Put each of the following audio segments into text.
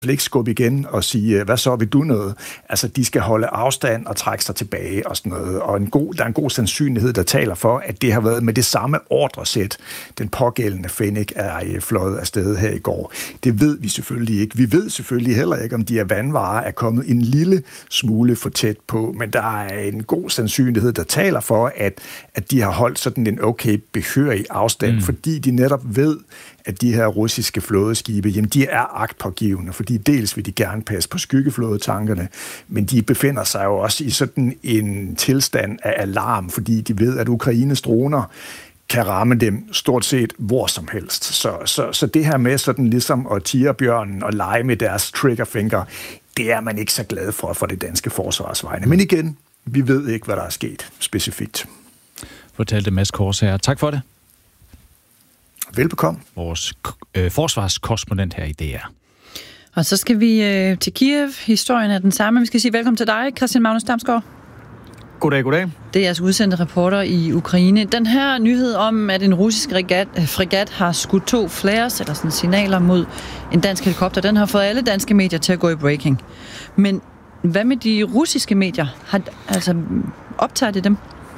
ikke skubbe igen og sige, hvad så, vil du noget? Altså, de skal holde afstand og trække sig tilbage og sådan noget. Og der er en god sandsynlighed, der taler for, at det har været med det samme ordresæt, den pågældende Fennick er fløjet afsted her i går. Det ved vi selvfølgelig ikke. Vi ved selvfølgelig heller ikke, om de her vandvarer er kommet en lille smule for tæt på, men der er en god sandsynlighed, der taler for, at de har holdt sådan en okay behørig afstand, fordi de netop ved, at de her russiske flådeskibe, jamen de er agtpågivende, fordi dels vil de gerne passe på skyggeflådetankerne, men de befinder sig jo også i sådan en tilstand af alarm, fordi de ved, at Ukraines droner kan ramme dem stort set hvor som helst. Så det her med sådan ligesom at tirre bjørnen og lege med deres triggerfinger, det er man ikke så glad for det danske forsvarsvegne. Men igen, vi ved ikke, hvad der er sket specifikt. Fortalte Mads Korsager. Tak for det. Velbekomme. Vores forsvarskorrespondent her i DR. Og så skal vi til Kiev. Historien er den samme. Vi skal sige velkommen til dig, Christian Magnus Damsgaard. Goddag, goddag. Det er jeres udsendte reporter i Ukraine. Den her nyhed om, at en russisk fregat har skudt 2 flares, eller sådan signaler mod en dansk helikopter, den har fået alle danske medier til at gå i breaking. Men hvad med de russiske medier? Optager det dem?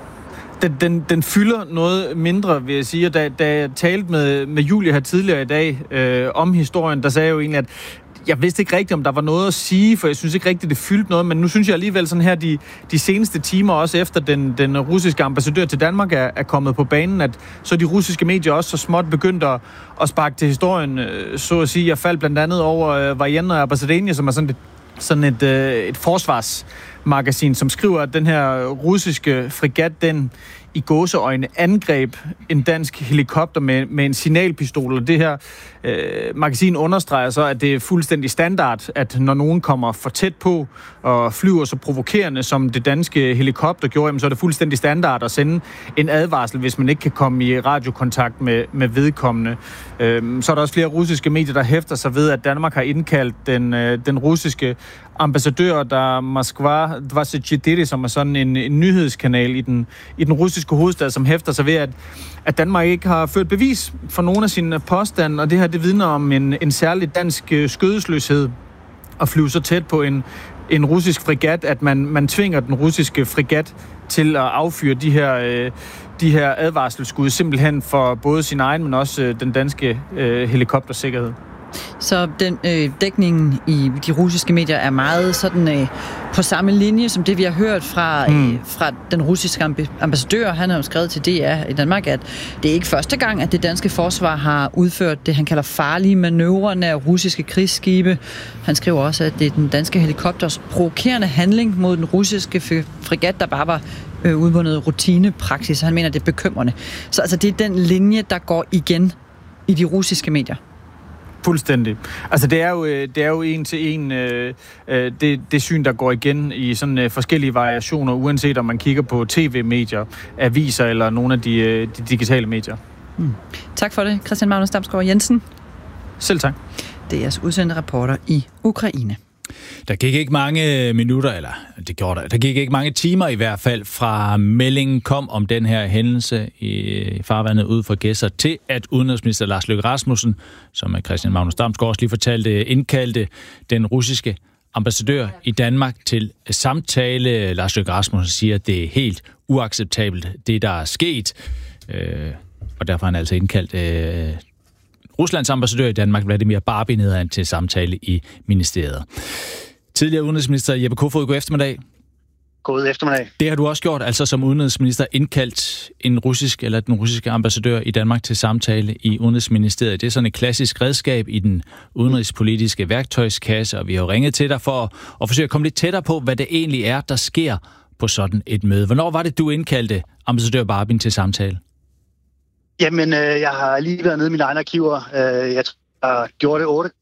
Den fylder noget mindre, vil jeg sige. Da jeg talte med Julie her tidligere i dag om historien, der sagde jeg jo egentlig, at jeg vidste ikke rigtigt, om der var noget at sige, for jeg synes ikke rigtigt, det fyldte noget, men nu synes jeg alligevel sådan her, de seneste timer, også efter den russiske ambassadør til Danmark er kommet på banen, at så de russiske medier også så småt begyndt at sparke til historien, så at sige. Jeg faldt blandt andet over Vojennoye Observatory, som er sådan et forsvarsmagasin, som skriver, at den her russiske fregat, den i gåseøjne angreb en dansk helikopter med en signalpistol, og det her magasin understreger så, at det er fuldstændig standard, at når nogen kommer for tæt på og flyver så provokerende, som det danske helikopter gjorde, så er det fuldstændig standard at sende en advarsel, hvis man ikke kan komme i radiokontakt med vedkommende. Så er der også flere russiske medier, der hæfter sig ved, at Danmark har indkaldt den russiske ambassadør, der Moskva 24, som er sådan en nyhedskanal i den russiske hovedstad, som hæfter sig ved, at Danmark ikke har ført bevis for nogle af sine påstande, og det her, det vidner om en særlig dansk skødesløshed at flyve så tæt på en russisk fregat, at man tvinger den russiske fregat til at affyre de her advarselsskud, simpelthen for både sin egen, men også den danske helikoptersikkerhed. Så den dækningen i de russiske medier er meget sådan på samme linje som det, vi har hørt fra den russiske ambassadør. Han har jo skrevet til DR i Danmark, at det er ikke første gang, at det danske forsvar har udført det, han kalder farlige manøvrer nær russiske krigsskibe. Han skriver også, at det er den danske helikopters provokerende handling mod den russiske fregat, der bare var udvundet rutinepraksis. Han mener, det er bekymrende. Så altså, det er den linje, der går igen i de russiske medier. Fuldstændig. Altså det er jo en til en det syn, der går igen i sådan forskellige variationer, uanset om man kigger på tv-medier, aviser eller nogle af de digitale medier. Tak for det, Christian Magnus Damsgaard Jensen. Selv tak. Det er jeres udsendte reporter i Ukraine. Der gik ikke mange minutter, eller det gjorde der gik ikke mange timer i hvert fald, fra meldingen kom om den her hændelse i farvandet ude for Gedser, til at udenrigsminister Lars Løkke Rasmussen, som Christian Magnus Damsgaard også lige fortalte, indkaldte den russiske ambassadør i Danmark til samtale. Lars Løkke Rasmussen siger, at det er helt uacceptabelt, det der er sket, og derfor har han altså indkaldt Ruslands ambassadør i Danmark, Vladimir Barbin, til samtale i ministeriet. Tidligere udenrigsminister Jeppe Kofod, god eftermiddag. God eftermiddag. Det har du også gjort, altså som udenrigsminister indkaldt den russiske ambassadør i Danmark til samtale i Udenrigsministeriet. Det er sådan et klassisk redskab i den udenrigspolitiske værktøjskasse, og vi har jo ringet til dig for at forsøge at komme lidt tættere på, hvad det egentlig er, der sker på sådan et møde. Hvornår var det, du indkaldte ambassadør Barbin til samtale? Jamen, jeg har lige været nede i mine egne arkiver. Jeg gjorde det 8.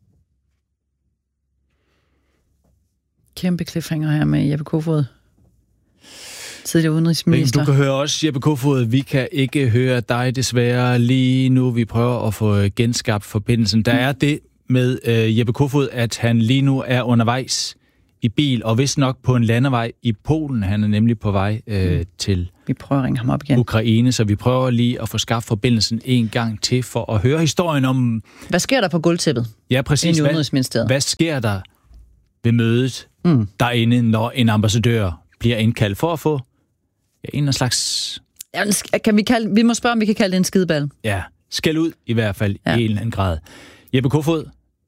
Kæmpe cliffhanger her med Jeppe Kofod, tidligere udenrigsminister. Du kan høre også, Jeppe Kofod, vi kan ikke høre dig desværre lige nu. Vi prøver at få genskabt forbindelsen. Der er det med Jeppe Kofod, at han lige nu er undervejs i bil, og vist nok på en landevej i Polen. Han er nemlig på vej til vi prøver at ringe ham op igen. Ukraine, så vi prøver lige at få skabt forbindelsen en gang til for at høre historien om... Hvad sker der på gulvtæppet? Ja, præcis. I Udenrigsministeriet. Hvad sker der ved mødet derinde, når en ambassadør bliver indkaldt for at få en slags... Ja, vi må spørge, om vi kan kalde det en skideball. Ja, skæld ud i hvert fald i en eller anden grad. Jeppe Kofod?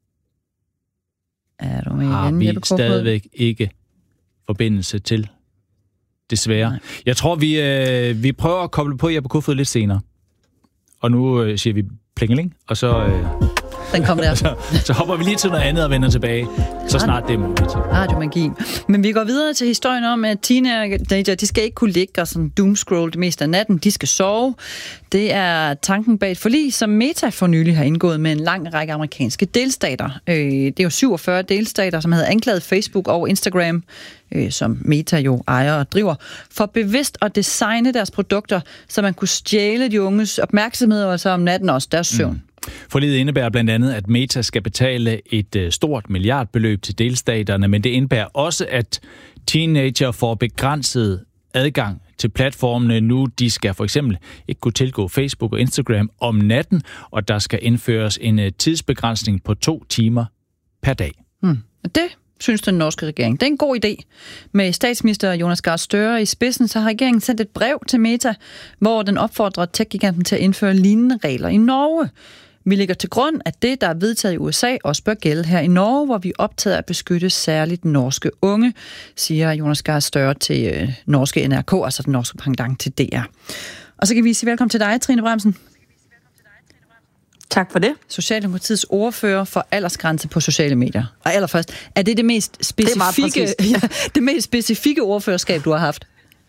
Er du med har igen, vi Jeppe Kofod? Stadigvæk ikke forbindelse til. Desværre. Nej. Jeg tror, vi prøver at koble på Jeppe Kofod lidt senere. Og nu siger vi plingeling, og så... Den kom der. så hopper vi lige til noget andet og vender tilbage, så snart det er muligt. Radiomagi. Men vi går videre til historien om, at teenager, de skal ikke kunne ligge og sådan doomscroll det meste af natten. De skal sove. Det er tanken bag et forlig, som Meta for nylig har indgået med en lang række amerikanske delstater. Det er jo 47 delstater, som havde anklaget Facebook og Instagram, som Meta jo ejer og driver, for bevidst at designe deres produkter, så man kunne stjæle de unges opmærksomhed, og så om natten også deres søvn. Forliget indebærer blandt andet, at Meta skal betale et stort milliardbeløb til delstaterne, men det indebærer også, at teenager får begrænset adgang til platformene nu. De skal for eksempel ikke kunne tilgå Facebook og Instagram om natten, og der skal indføres en tidsbegrænsning på 2 timer per dag. Det synes den norske regering. Det er en god idé. Med statsminister Jonas Gahr Støre i spidsen, så har regeringen sendt et brev til Meta, hvor den opfordrer tech-giganten til at indføre lignende regler i Norge. Vi lægger til grund, at det, der er vedtaget i USA, også bør gælde her i Norge, hvor vi er optaget at beskytte særligt norske unge, siger Jonas Gahr Støre til norske NRK, altså den norske pendant til DR. Og så kan vi sige velkommen til dig, Trine Bramsen. Tak for det. Socialdemokratiets ordfører for aldersgrænse på sociale medier. Og allerførst, er det mest specifikke, det mest specifikke ordførerskab, du har haft?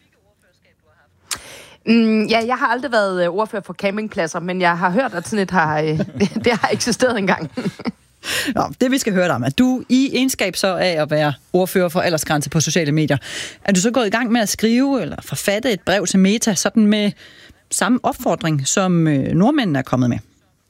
Ja, jeg har aldrig været ordfører for campingpladser, men jeg har hørt, at sådan et det har eksisteret engang. Nå, det vi skal høre dig om, at du i egenskab så af at være ordfører for aldersgrænse på sociale medier, er du så gået i gang med at skrive eller forfatte et brev til Meta, sådan med samme opfordring, som nordmændene er kommet med?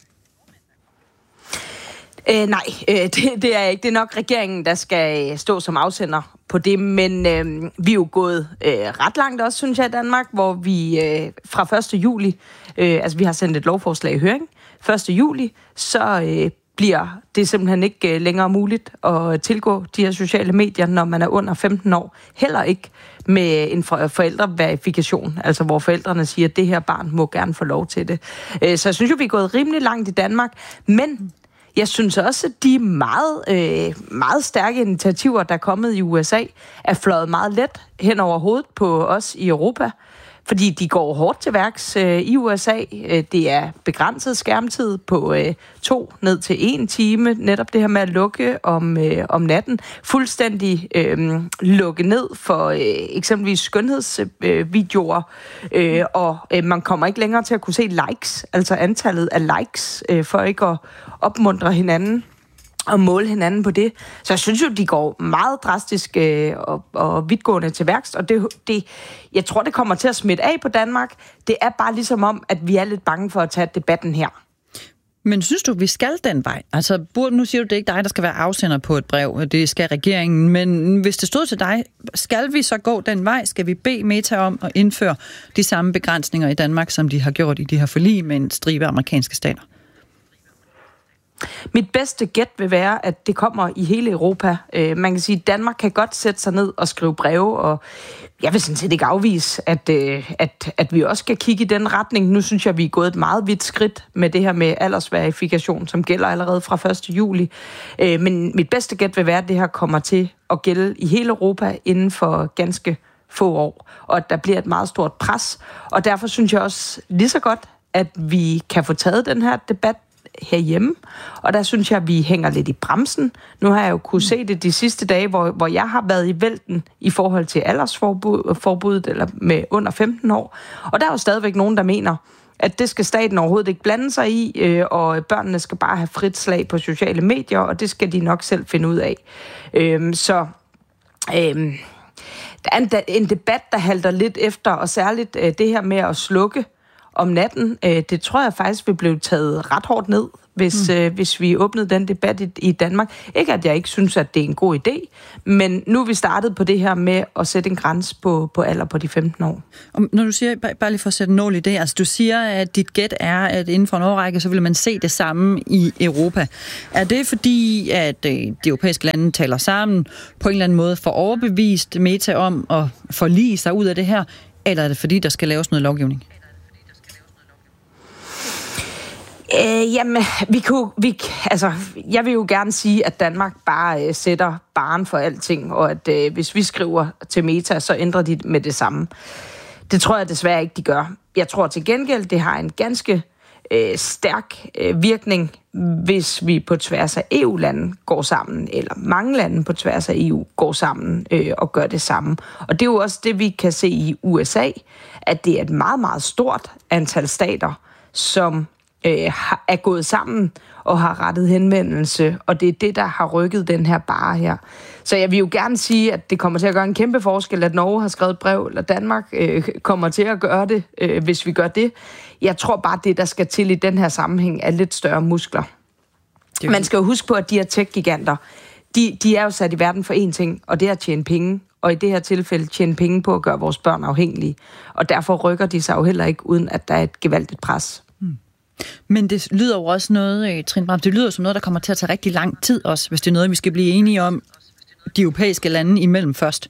Nej, det er ikke. Det er nok regeringen, der skal stå som afsender på det, men vi er jo gået ret langt også, synes jeg, i Danmark, hvor vi fra 1. juli, altså vi har sendt et lovforslag i høring, 1. juli, så bliver det simpelthen ikke længere muligt at tilgå de her sociale medier, når man er under 15 år. Heller ikke med en forældreverifikation, altså hvor forældrene siger, at det her barn må gerne få lov til det. Så jeg synes jo, vi er gået rimelig langt i Danmark, men jeg synes også, at de meget stærke initiativer, der er kommet i USA, er fløjet meget let hen over hovedet på os i Europa. Fordi de går hårdt til værks i USA. Det er begrænset skærmtid på 2 ned til 1 time. Netop det her med at lukke om natten. Fuldstændig lukke ned for eksempelvis skønhedsvideoer. Og man kommer ikke længere til at kunne se likes, altså antallet af likes, for ikke at opmuntre hinanden og måle hinanden på det. Så jeg synes jo, de går meget drastisk og vidtgående til værks, og jeg tror, det kommer til at smitte af på Danmark. Det er bare ligesom om, at vi er lidt bange for at tage debatten her. Men synes du, vi skal den vej? Altså, nu siger du, det er ikke dig, der skal være afsender på et brev, det skal regeringen, men hvis det stod til dig, skal vi så gå den vej? Skal vi bede Meta om at indføre de samme begrænsninger i Danmark, som de har gjort i de her forlig med en stribe amerikanske stater? Mit bedste gæt vil være, at det kommer i hele Europa. Man kan sige, at Danmark kan godt sætte sig ned og skrive breve, og jeg vil sådan set ikke afvise, at vi også skal kigge i den retning. Nu synes jeg, at vi er gået et meget vidt skridt med det her med aldersverifikation, som gælder allerede fra 1. juli. Men mit bedste gæt vil være, at det her kommer til at gælde i hele Europa inden for ganske få år, og at der bliver et meget stort pres. Og derfor synes jeg også lige så godt, at vi kan få taget den her debat herhjemme, og der synes jeg, at vi hænger lidt i bremsen. Nu har jeg jo kunne se det de sidste dage, hvor jeg har været i vælten i forhold til aldersforbuddet, eller med under 15 år. Og der er jo stadigvæk nogen, der mener, at det skal staten overhovedet ikke blande sig i, og børnene skal bare have frit slag på sociale medier, og det skal de nok selv finde ud af. Der er en debat, der halter lidt efter, og særligt det her med at slukke om natten. Det tror jeg faktisk vil blive taget ret hårdt ned, hvis vi åbnede den debat i Danmark. Ikke at jeg ikke synes, at det er en god idé, men nu er vi startet på det her med at sætte en grænse på alder på de 15 år. Og når du siger, bare lige for at sætte en nål i det, altså du siger, at dit gæt er, at inden for en årrække, så vil man se det samme i Europa. Er det fordi, at de europæiske lande taler sammen på en eller anden måde for overbevist Meta om at forlige sig ud af det her, eller er det fordi, der skal laves noget lovgivning? Jamen, jeg vil jo gerne sige, at Danmark bare sætter barren for alting, og at hvis vi skriver til Meta, så ændrer de med det samme. Det tror jeg desværre ikke, de gør. Jeg tror til gengæld, det har en ganske stærk virkning, hvis vi på tværs af EU-lande går sammen, eller mange lande på tværs af EU går sammen og gør det samme. Og det er jo også det, vi kan se i USA, at det er et meget, meget stort antal stater, som er gået sammen og har rettet henvendelse, og det er det, der har rykket den her barre her. Så jeg vil jo gerne sige, at det kommer til at gøre en kæmpe forskel, at Norge har skrevet brev, eller Danmark kommer til at gøre det, hvis vi gør det. Jeg tror bare, det, der skal til i den her sammenhæng, er lidt større muskler. Man skal jo huske på, at de her tech-giganter, de er jo sat i verden for én ting, og det er at tjene penge. Og i det her tilfælde tjene penge på at gøre vores børn afhængige. Og derfor rykker de sig jo heller ikke, uden at der er et gevaldigt pres. Men det lyder jo også noget, Trine Bramsen, det lyder som noget, der kommer til at tage rigtig lang tid også, hvis det er noget, vi skal blive enige om de europæiske lande imellem først.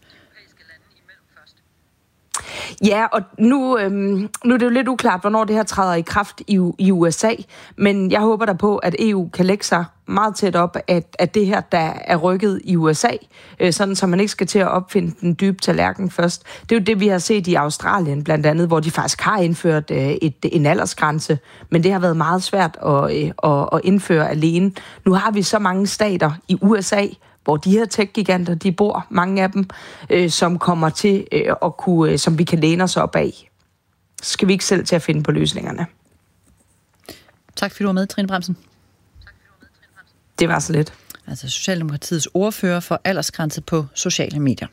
Ja, og nu er det jo lidt uklart, hvornår det her træder i kraft i USA, men jeg håber da på, at EU kan lægge sig meget tæt op, at det her, der er rykket i USA, sådan så man ikke skal til at opfinde den dybe tallerken først. Det er jo det, vi har set i Australien blandt andet, hvor de faktisk har indført en aldersgrænse, men det har været meget svært at indføre alene. Nu har vi så mange stater i USA, hvor de her tech-giganter, de bor, mange af dem, som kommer til at kunne, som vi kan læne os op af. Så skal vi ikke selv til at finde på løsningerne. Tak fordi du var med, Trine Bramsen. Det var så lidt. Altså Socialdemokratiets ordfører for aldersgrænse på sociale medier.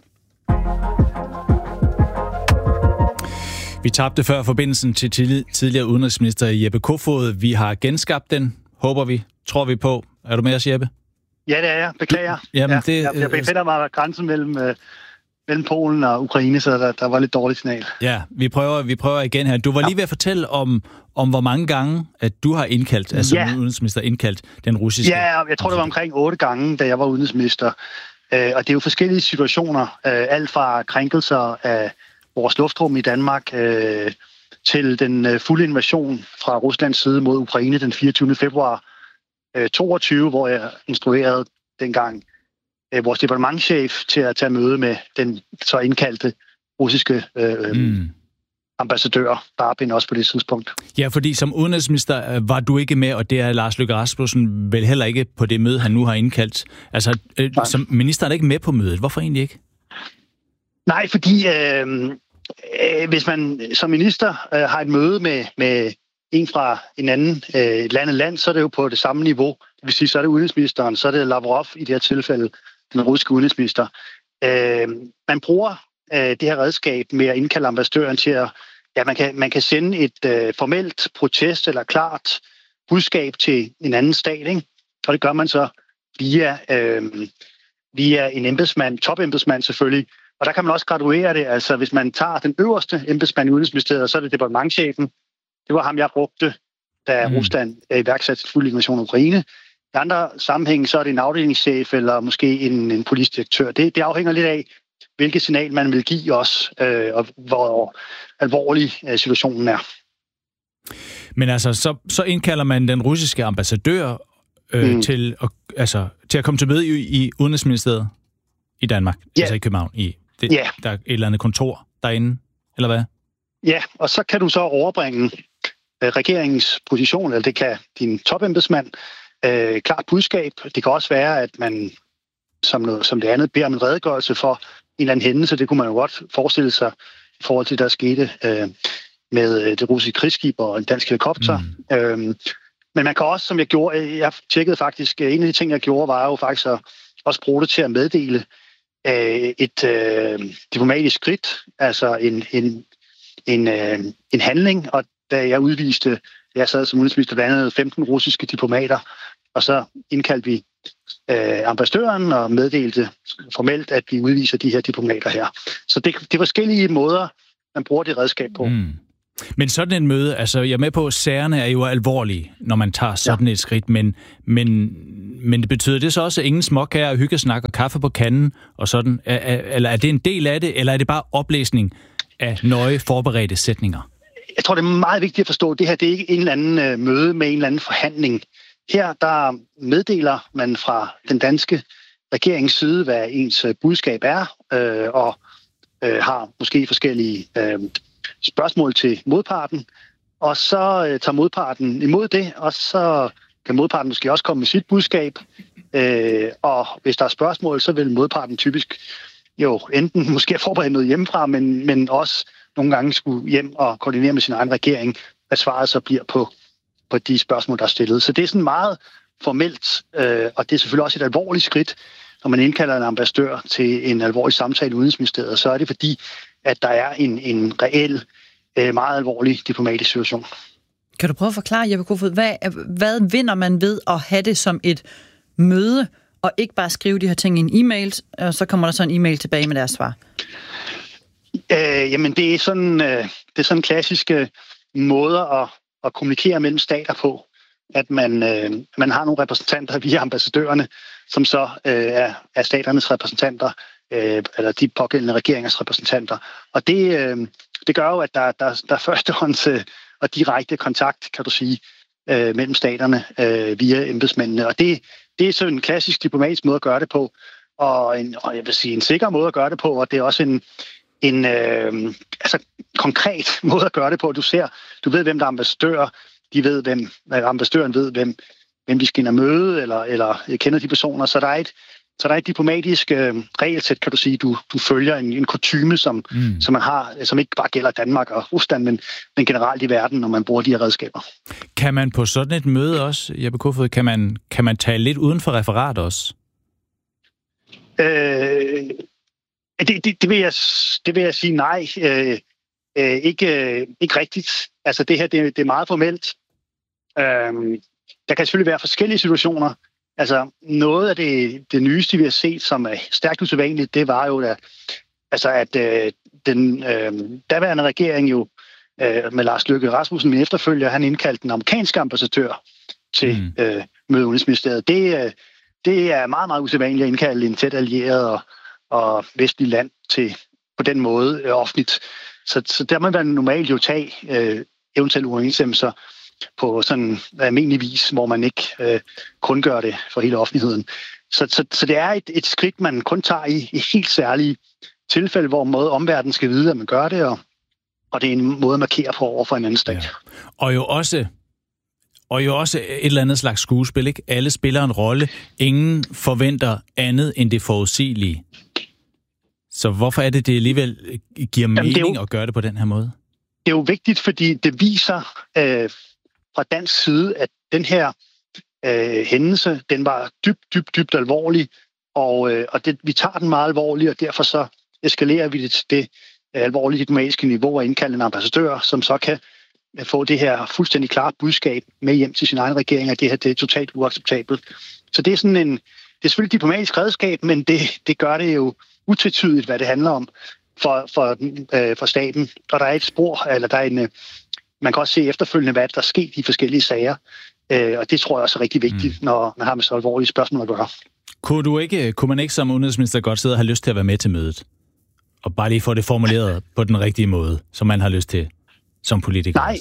Vi tabte før forbindelsen til tidligere udenrigsminister Jeppe Kofod. Vi har genskabt den, håber vi, tror vi på. Er du med os, Jeppe? Ja, det er jeg. Beklager. Jamen, jeg befinder mig ved grænsen mellem Polen og Ukraine, så der var lidt dårligt signal. Ja, vi prøver igen her. Du var lige ved at fortælle om hvor mange gange, at du har indkaldt, altså udenrigsminister indkaldt den russiske... Ja, jeg tror, det var omkring 8 gange, da jeg var udenrigsminister. Og det er jo forskellige situationer. Alt fra krænkelser af vores luftrum i Danmark til den fulde invasion fra Ruslands side mod Ukraine den 24. februar 22, hvor jeg instruerede dengang vores departementschef til at tage møde med den så indkaldte russiske ambassadør, Barbin, også på det tidspunkt. Ja, fordi som udenrigsminister var du ikke med, og det er Lars Løkke Rasmussen vel heller ikke på det møde, han nu har indkaldt. Altså, som minister er ikke med på mødet. Hvorfor egentlig ikke? Nej, fordi hvis man som minister har et møde med en fra en anden land, så er det jo på det samme niveau. Det vil sige, så er det udenrigsministeren, så er det Lavrov i det her tilfælde, den russiske udenrigsminister. Man bruger det her redskab med at indkalde ambassadøren til at, man kan sende et formelt protest eller klart budskab til en anden stat, ikke? Og det gør man så via en embedsmand, topembedsmand selvfølgelig. Og der kan man også graduere det. Altså hvis man tager den øverste embedsmand i udenrigsministeriet, så er det departementschefen. Det var ham, jeg brugte, da Rusland iværksatte fuld invasion af Ukraine. I andre sammenhænge, så er det en afdelingschef eller måske en politisk direktør. Det afhænger lidt af, hvilket signal man vil give os, og hvor alvorlig situationen er. Men altså, så indkalder man den russiske ambassadør til at komme til møde i Udenrigsministeriet i Danmark, altså i København. Der er et eller andet kontor derinde, eller hvad? Ja, og så kan du så overbringe regeringens position, eller det kan din topembedsmand, klart budskab. Det kan også være, at man som det andet beder om en redegørelse for en eller anden hændelse. Det kunne man jo godt forestille sig i forhold til, der skete med det russiske krigsskib og en dansk helikopter. Men man kan også, som jeg gjorde, jeg tjekkede faktisk, en af de ting, jeg gjorde, var jo faktisk at også bruge det til at meddele et diplomatisk skridt, altså en handling, og da jeg udviste, jeg sad som udenrigsminister, blandt andet 15 russiske diplomater, og så indkaldte vi ambassadøren og meddelte formelt, at vi udviser de her diplomater her. Så det er forskellige måder, man bruger det redskab på. Mm. Men sådan en møde, altså jeg er med på, at sagerne er jo alvorlige, når man tager sådan et skridt, men det betyder det så også, at ingen småkager, hyggesnak og kaffe på kanden og sådan, eller er det en del af det, eller er det bare oplæsning af nøje forberedte sætninger? Jeg tror, det er meget vigtigt at forstå, at det her det er ikke en eller anden møde med en eller anden forhandling. Her der meddeler man fra den danske regerings side, hvad ens budskab er, og har måske forskellige spørgsmål til modparten, og så tager modparten imod det, og så kan modparten måske også komme med sit budskab, og hvis der er spørgsmål, så vil modparten typisk jo enten måske forberede noget hjemmefra, men også nogle gange skulle hjem og koordinere med sin egen regering, hvad svaret så bliver på de spørgsmål, der er stillet. Så det er sådan meget formelt, og det er selvfølgelig også et alvorligt skridt, når man indkalder en ambassadør til en alvorlig samtale i Udenrigsministeriet, så er det fordi, at der er en reel, meget alvorlig diplomatisk situation. Kan du prøve at forklare, Jeppe Kofod, hvad vinder man ved at have det som et møde, og ikke bare skrive de her ting i en e-mail, og så kommer der så en e-mail tilbage med deres svar? Jamen, det er sådan klassiske måder at kommunikere mellem stater på, at man har nogle repræsentanter via ambassadørerne, som så er staternes repræsentanter, eller de pågældende regeringers repræsentanter. Og det gør jo, at der er førstehånds og direkte kontakt, kan du sige, mellem staterne via embedsmændene. Og det er sådan en klassisk diplomatisk måde at gøre det på, og jeg vil sige en sikker måde at gøre det på, og det er også en konkret måde at gøre det på. Du ved, hvem der er ambassadører, ambassadøren ved, hvem de skal ind og møde, eller kender de personer. Så der er et diplomatisk regelsæt, kan du sige. Du følger en kutyme, som man har, som ikke bare gælder Danmark og Rusland, men generelt i verden, når man bruger de her redskaber. Kan man på sådan et møde også, Jeppe Kofod, kan man tale lidt uden for referat også? Det vil jeg sige nej. Ikke rigtigt. Altså det her, det er meget formelt. Der kan selvfølgelig være forskellige situationer. Altså noget af det nyeste, vi har set, som er stærkt usædvanligt, det var jo, at den daværende regering jo med Lars Løkke Rasmussen, min efterfølger, han indkaldte den amerikanske ambassadør til møde Udenrigsministeriet. Det er meget, meget usædvanligt at indkalde en tæt allieret og vestlig land til på den måde offentligt. Så der må man normalt jo tage eventuelle uoverensstemmelser på sådan almindelig vis, hvor man ikke kun gør det for hele offentligheden. Så det er et skridt, man kun tager i helt særlige tilfælde, hvor omverdenen skal vide, at man gør det, og det er en måde at markere på over for en anden stat. Ja. Og jo også et eller andet slags skuespil, ikke? Alle spiller en rolle. Ingen forventer andet end det forudsigelige. Så hvorfor er det alligevel giver mening at gøre det på den her måde? Det er jo vigtigt, fordi det viser fra dansk side, at den her hændelse, den var dybt alvorlig, og vi tager den meget alvorligt, og derfor så eskalerer vi det til det alvorlige diplomatiske niveau og indkalde en ambassadør, som så kan få det her fuldstændig klart budskab med hjem til sin egen regering, at det her det er totalt uacceptabelt. Så det er sådan det er selvfølgelig et diplomatisk redskab, men det gør det jo utvetydigt, hvad det handler om for staten. Og der er et spor, eller der er man kan også se efterfølgende, hvad der er sket i forskellige sager. Og det tror jeg også er rigtig vigtigt, når man har med så alvorlige spørgsmål at gøre. Kunne man ikke som udenrigsminister godt sidde og have lyst til at være med til mødet? Og bare lige få det formuleret på den rigtige måde, som man har lyst til som politiker? Nej,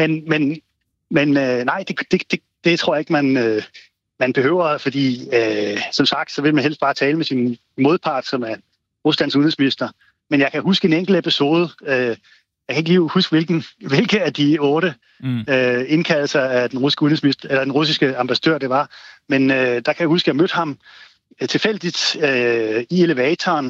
men nej, det tror jeg ikke, man behøver, fordi som sagt, så vil man helst bare tale med sin modpart, som er Ruslands udenrigsminister. Men jeg kan huske en enkelt episode, jeg kan ikke lige huske, hvilke af de 8 indkaldelser af den russiske udenrigsminister, eller den russiske ambassadør det var. Men der kan jeg huske, at jeg mødte ham tilfældigt i elevatoren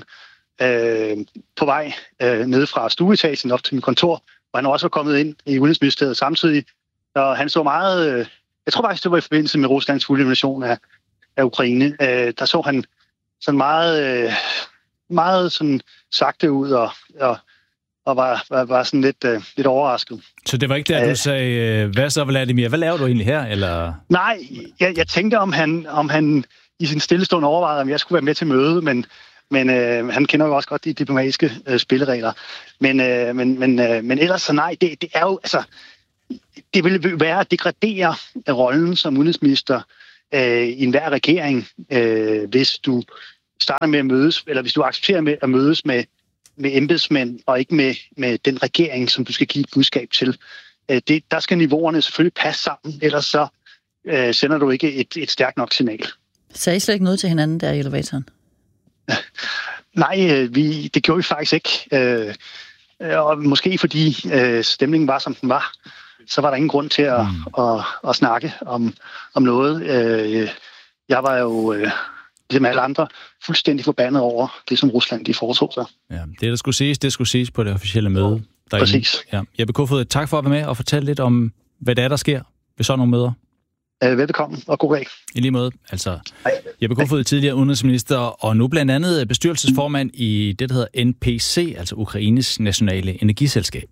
på vej ned fra stueetagen op til min kontor, hvor han også var kommet ind i Udenrigsministeriet samtidig. Og han så meget, jeg tror faktisk, det var i forbindelse med Ruslands fulde invasion af Ukraine, der så han sådan meget sådan sagte ud og og var sådan lidt overrasket. Så det var ikke der, du sagde, hvad så, Vladimir? Hvad laver du egentlig her? Eller? Nej, jeg tænkte, om han i sin stillestående overvejede, om jeg skulle være med til møde, men han kender jo også godt de diplomatiske spilleregler. Men ellers så nej, det er jo, altså, det ville være at degradere rollen som udenrigsminister i enhver regering, hvis du starter med at mødes, eller hvis du accepterer med at mødes med embedsmænd, og ikke med den regering, som du skal give et budskab til. Der skal niveauerne selvfølgelig passe sammen, ellers så sender du ikke et stærkt nok signal. Sagde I slet ikke noget til hinanden der i elevatoren? Nej, det gjorde vi faktisk ikke. Og måske fordi stemningen var, som den var, så var der ingen grund til at snakke om noget. Jeg var jo, ligesom alle andre, fuldstændig forbandet over det, som Rusland de foretog sig. Ja, det skulle siges på det officielle møde. Ja, præcis. Ja. Jeppe Kofod, tak for at være med og fortælle lidt om, hvad der sker ved sådan nogle møder. Velbekomme, og god dag. I lige måde. Altså, Jeppe Kofod, tidligere udenrigsminister, og nu blandt andet bestyrelsesformand i det, der hedder NPC, altså Ukraines nationale energiselskab.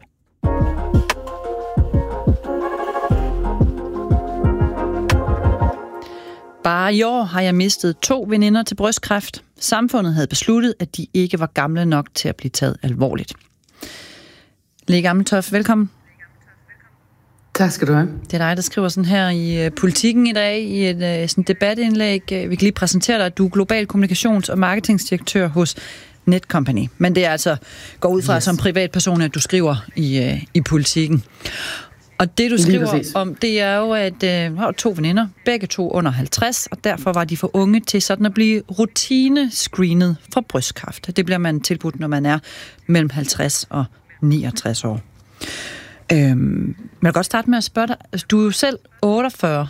Bare i år har jeg mistet 2 veninder til brystkræft. Samfundet havde besluttet, at de ikke var gamle nok til at blive taget alvorligt. Lea Gammeltoft, velkommen. Tak skal du have. Det er dig, der skriver sådan her i Politikken i dag, i et sådan debatindlæg. Vi kan lige præsentere dig, at du er global kommunikations- og marketingdirektør hos Netcompany. Men det er altså, går ud fra som privatperson, at du skriver i Politikken. Og det, du skriver om, det er jo, at du har 2 veninder, begge 2 under 50, og derfor var de for unge til sådan at blive rutinescreenet for brystkræft. Det bliver man tilbudt, når man er mellem 50 og 69 år. Men jeg vil godt starte med at spørge dig. Du er jo selv 48.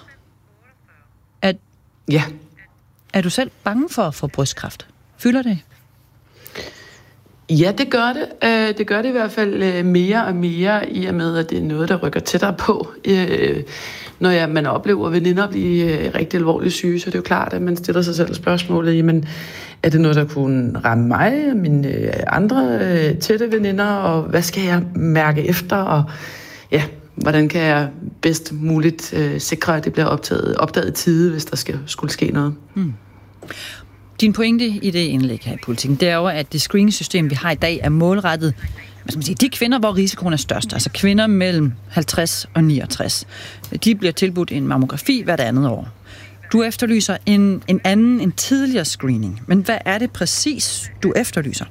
Ja. Er du selv bange for at få brystkræft? Fylder det? Ja, det gør det. Det gør det i hvert fald mere og mere, i og med, at det er noget, der rykker tættere på. Når man oplever veninder blive rigtig alvorligt syge, så er det jo klart, at man stiller sig selv spørgsmålet, jamen, er det noget, der kunne ramme mig og mine andre tætte veninder, og hvad skal jeg mærke efter, og ja, hvordan kan jeg bedst muligt sikre, at det bliver opdaget i tide, hvis der skulle ske noget. Din pointe i det indlæg her i Politikken, det er jo, at det screeningssystem, vi har i dag, er målrettet de kvinder, hvor risikoen er størst, altså kvinder mellem 50 og 69. De bliver tilbudt en mammografi hvert andet år. Du efterlyser en tidligere screening. Men hvad er det præcis, du efterlyser?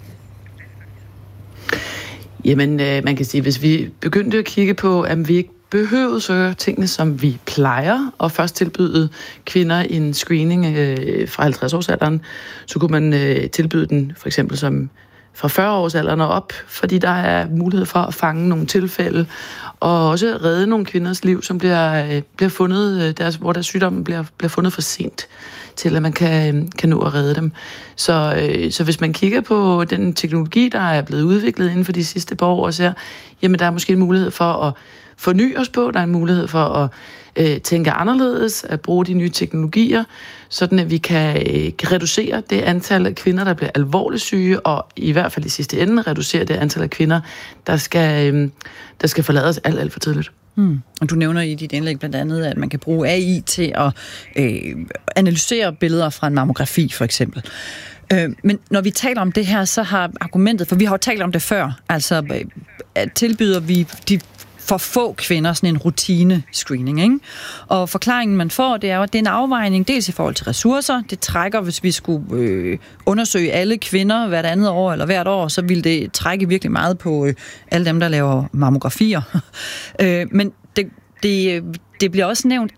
Jamen, man kan sige, hvis vi begyndte at kigge på, at vi ikke behøvede så gøre tingene, som vi plejer, og først tilbyde kvinder en screening fra 50-årsalderen, så kunne man tilbyde den for eksempel som fra 40-årsalderen og op, fordi der er mulighed for at fange nogle tilfælde, og også redde nogle kvinders liv, som bliver fundet, hvor deres sygdom bliver fundet for sent, til at man kan nå at redde dem. Så hvis man kigger på den teknologi, der er blevet udviklet inden for de sidste par år, så jamen der er måske en mulighed for at forny os på, der er en mulighed for at tænke anderledes, at bruge de nye teknologier, sådan at vi kan reducere det antal af kvinder, der bliver alvorligt syge, og i hvert fald i sidste ende reducere det antal af kvinder, der skal forlade os alt for tidligt. Og du nævner i dit indlæg blandt andet, at man kan bruge AI til at analysere billeder fra en mammografi, for eksempel. Men når vi taler om det her, så har argumentet, for vi har jo talt om det før, altså tilbyder vi de for få kvinder sådan en rutine-screening, ikke? Og forklaringen, man får, det er jo, at det er en afvejning, dels i forhold til ressourcer. Det trækker, hvis vi skulle undersøge alle kvinder hvert andet år eller hvert år, så ville det trække virkelig meget på alle dem, der laver mammografier. Men det bliver også nævnt,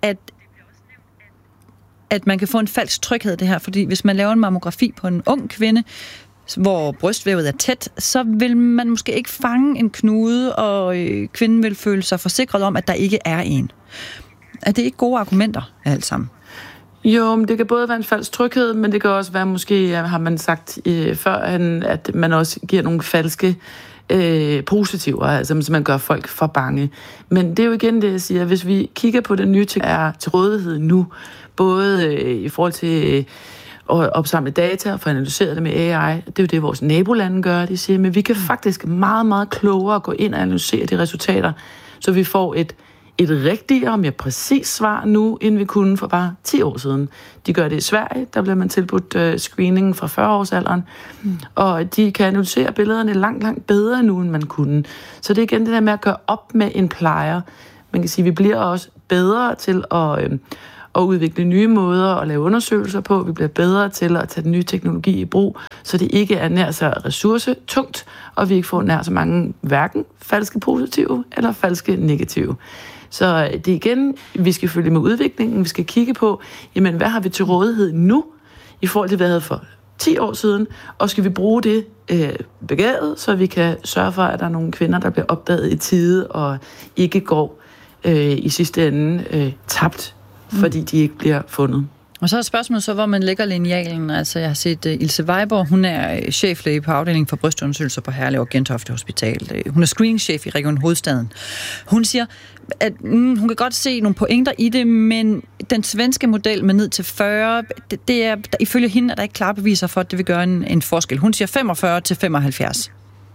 at man kan få en falsk tryghed af det her, fordi hvis man laver en mammografi på en ung kvinde, hvor brystvævet er tæt, så vil man måske ikke fange en knude, og kvinden vil føle sig forsikret om, at der ikke er en. Er det ikke gode argumenter alt sammen? Jo, men det kan både være en falsk tryghed, men det kan også være, måske har man sagt før, at man også giver nogle falske positiver, altså så man gør folk for bange. Men det er jo igen det, jeg siger, hvis vi kigger på den nye ting, der er til rådighed nu, både i forhold til og opsamle data og få analyseret det med AI. Det er jo det, vores nabolande gør. De siger, men vi kan faktisk meget, meget klogere gå ind og analysere de resultater, så vi får et rigtigere og mere præcis svar nu, end vi kunne for bare 10 år siden. De gør det i Sverige, der bliver man tilbudt screeningen fra 40-årsalderen, og de kan analysere billederne langt, langt bedre nu, end man kunne. Så det er igen det der med at gøre op med en plejer. Man kan sige, at vi bliver også bedre til at udvikle nye måder at lave undersøgelser på. Vi bliver bedre til at tage den nye teknologi i brug, så det ikke er nær så ressourcetungt, og vi ikke får nær så mange hverken falske positive eller falske negative. Så det er igen, vi skal følge med udviklingen, vi skal kigge på, jamen hvad har vi til rådighed nu, i forhold til hvad vi havde for 10 år siden, og skal vi bruge det begavet, så vi kan sørge for, at der er nogle kvinder, der bliver opdaget i tide, og ikke går i sidste ende tabt, fordi de ikke bliver fundet. Og så er spørgsmålet så, hvor man lægger linealen. Altså, jeg har set Ilse Weiborg, hun er cheflæge på afdelingen for brystundersøgelser på Herlev og Gentofte Hospital. Hun er screeningchef i Region Hovedstaden. Hun siger, at hun kan godt se nogle pointer i det, men den svenske model med ned til 40, det er, ifølge hende er der ikke klare beviser for, at det vil gøre en forskel. Hun siger 45 til 75.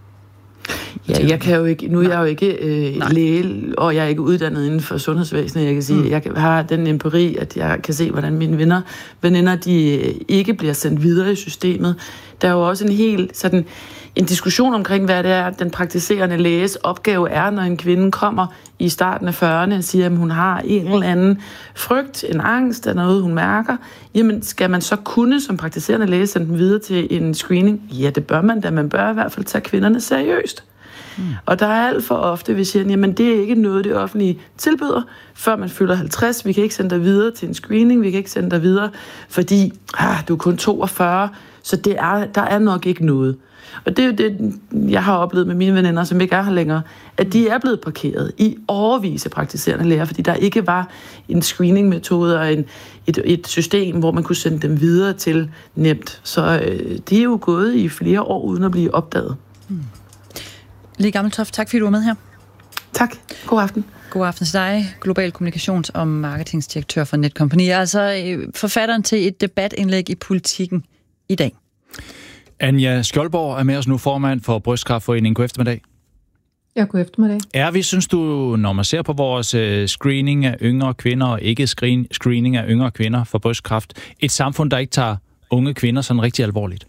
Ja, jeg kan jo ikke, nu er jeg jo ikke læge, og jeg er ikke uddannet inden for sundhedsvæsenet. Jeg kan sige, jeg har den empiri, at jeg kan se, hvordan mine veninder, de ikke bliver sendt videre i systemet. Der er jo også en diskussion omkring, hvad det er, den praktiserende læges opgave er, når en kvinde kommer i starten af 40'erne og siger, at hun har en eller anden frygt, en angst, eller noget, hun mærker. Jamen, skal man så kunne som praktiserende læge sende dem videre til en screening? Ja, det bør man da. Man bør i hvert fald tage kvinderne seriøst. Og der er alt for ofte, vi siger, jamen det er ikke noget, det offentlige tilbyder, før man fylder 50. Vi kan ikke sende dig videre til en screening, vi kan ikke sende dig videre, fordi du er kun 42, så der er nok ikke noget. Og det er jo det, jeg har oplevet med mine veninder, som ikke er her længere, at de er blevet parkeret i årevis af praktiserende læger, fordi der ikke var en screeningmetode og et system, hvor man kunne sende dem videre til nemt. Så det er jo gået i flere år, uden at blive opdaget. Lee Gammeltoft, tak fordi du var med her. Tak. God aften. God aften til dig, global kommunikations- og marketingsdirektør for Netcompany. Altså forfatteren til et debatindlæg i Politikken i dag. Anja Skjoldborg er med os nu, formand for Brystkræftforeningen. God eftermiddag. Ja, god eftermiddag. Er vi, synes du, når man ser på vores screening af yngre kvinder og ikke screening af yngre kvinder for brystkræft, et samfund, der ikke tager unge kvinder sådan rigtig alvorligt?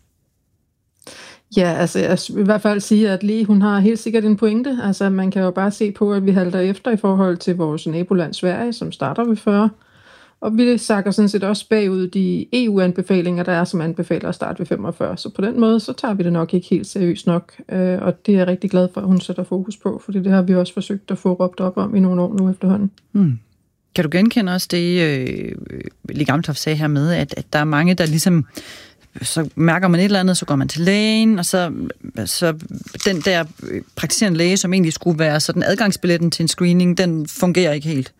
Ja, altså jeg vil i hvert fald sige, at Lee, hun har helt sikkert en pointe. Altså man kan jo bare se på, at vi halter efter i forhold til vores naboland Sverige, som starter ved 40. Og vi sakker sådan set også bagud de EU-anbefalinger, der er, som anbefaler at starte ved 45. Så på den måde, så tager vi det nok ikke helt seriøst nok. Og det er jeg rigtig glad for, at hun sætter fokus på, fordi det har vi også forsøgt at få råbt op om i nogle år nu efterhånden. Kan du genkende også det, Lee Gammeltoft sagde her med, at der er mange, der ligesom... Så mærker man et eller andet, så går man til lægen, og så den der praktiserende læge, som egentlig skulle være sådan adgangsbilletten til en screening, den fungerer ikke helt.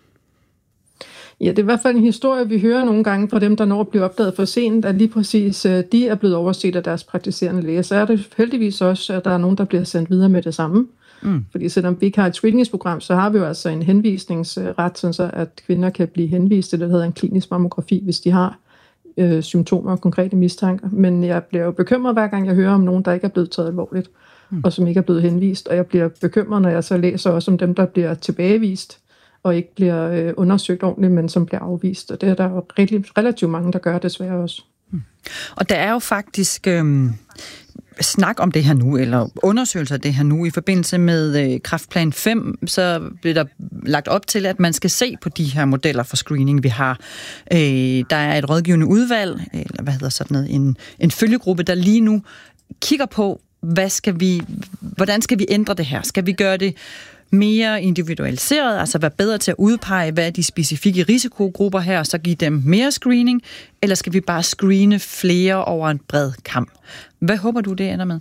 Ja, det er i hvert fald en historie, vi hører nogle gange fra dem, der når at blive opdaget for sent, at lige præcis de er blevet overset af deres praktiserende læge. Så er det heldigvis også, at der er nogen, der bliver sendt videre med det samme. Fordi selvom vi ikke har et screeningsprogram, så har vi jo altså en henvisningsret, så at kvinder kan blive henvist til det, der hedder en klinisk mammografi, hvis de har symptomer og konkrete mistanker. Men jeg bliver jo bekymret, hver gang jeg hører om nogen, der ikke er blevet taget alvorligt, og som ikke er blevet henvist. Og jeg bliver bekymret, når jeg så læser også om dem, der bliver tilbagevist, og ikke bliver undersøgt ordentligt, men som bliver afvist. Og det er der jo relativt mange, der gør desværre også. Og der er jo faktisk snak om det her nu, eller undersøgelser af det her nu. I forbindelse med Kræftplan 5, så bliver der lagt op til, at man skal se på de her modeller for screening, vi har. Der er et rådgivende udvalg, eller hvad hedder sådan noget, en følgegruppe, der lige nu kigger på, hvordan skal vi ændre det her? Skal vi gøre det mere individualiseret, altså være bedre til at udpege, hvad er de specifikke risikogrupper her, og så give dem mere screening, eller skal vi bare screene flere over en bred kam? Hvad håber du, det ender med?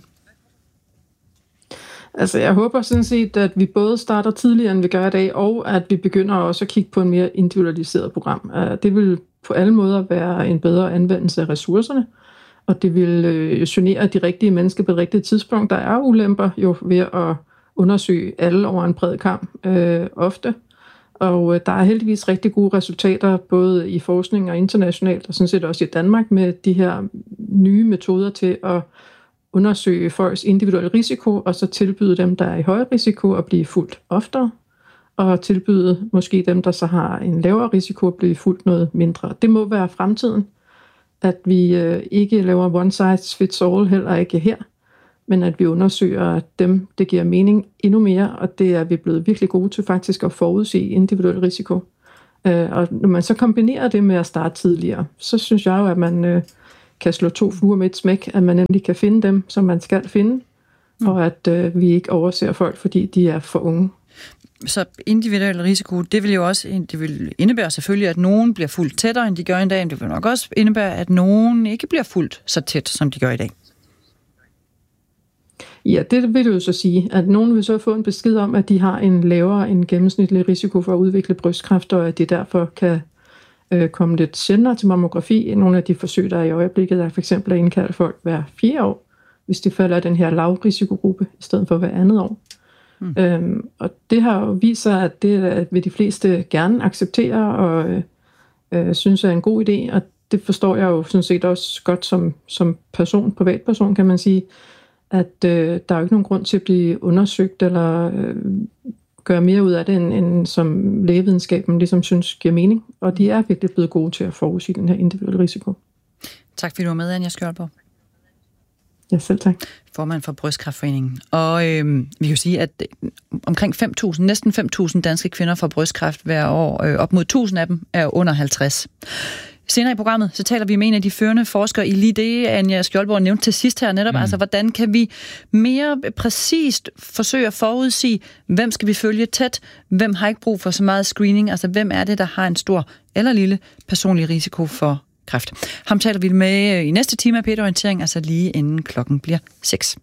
Altså, jeg håber sådan set, at vi både starter tidligere, end vi gør i dag, og at vi begynder også at kigge på en mere individualiseret program. Det vil på alle måder være en bedre anvendelse af ressourcerne, og det vil genere de rigtige mennesker på et rigtigt tidspunkt. Der er ulemper jo ved at undersøge alle over en bred kam ofte. Og der er heldigvis rigtig gode resultater, både i forskning og internationalt, og sådan set også i Danmark, med de her nye metoder til at undersøge folks individuelle risiko, og så tilbyde dem, der er i høj risiko, at blive fulgt oftere, og tilbyde måske dem, der så har en lavere risiko, at blive fulgt noget mindre. Det må være fremtiden, at vi ikke laver one size fits all, heller ikke her, men at vi undersøger dem, det giver mening endnu mere, og det er vi blevet virkelig gode til faktisk at forudse individuel risiko. Og når man så kombinerer det med at starte tidligere, så synes jeg jo, at man kan slå 2 fluer med et smæk, at man nemlig kan finde dem, som man skal finde, og at vi ikke overser folk, fordi de er for unge. Så individuel risiko, det vil indebære selvfølgelig, at nogen bliver fuldt tættere, end de gør i dag, men det vil nok også indebære, at nogen ikke bliver fuldt så tæt, som de gør i dag. Ja, det vil det jo så sige, at nogen vil så få en besked om, at de har en lavere end gennemsnitlig risiko for at udvikle brystkræft, og at de derfor kan komme lidt sjældnere til mammografi. Nogle af de forsøg, der er i øjeblikket, er for eksempel at indkalde folk hver 4 år, hvis de falder i den her lavrisikogruppe, i stedet for hver andet år. Og det har jo vist sig, at det vil de fleste gerne acceptere og synes er en god idé, og det forstår jeg jo sådan set også godt som privatperson, kan man sige, at der er jo ikke nogen grund til at blive undersøgt eller gøre mere ud af det, end som lægevidenskaben ligesom synes giver mening. Og de er virkelig blevet gode til at forudsige den her individuelle risiko. Tak fordi du var med, Anja Skjoldborg. Ja, selv tak. Formand for Brystkræftforeningen. Og vi kan jo sige, at omkring 5.000, næsten 5.000 danske kvinder får brystkræft hver år. Op mod 1.000 af dem er under 50. Senere i programmet, så taler vi med en af de førende forskere i lige det, Anja Skjoldborg nævnte til sidst her netop. Altså, hvordan kan vi mere præcist forsøge at forudsige, hvem skal vi følge tæt, hvem har ikke brug for så meget screening, altså hvem er det, der har en stor eller lille personlig risiko for kræft. Ham taler vi med i næste time af P1-orientering, altså lige inden klokken bliver 6.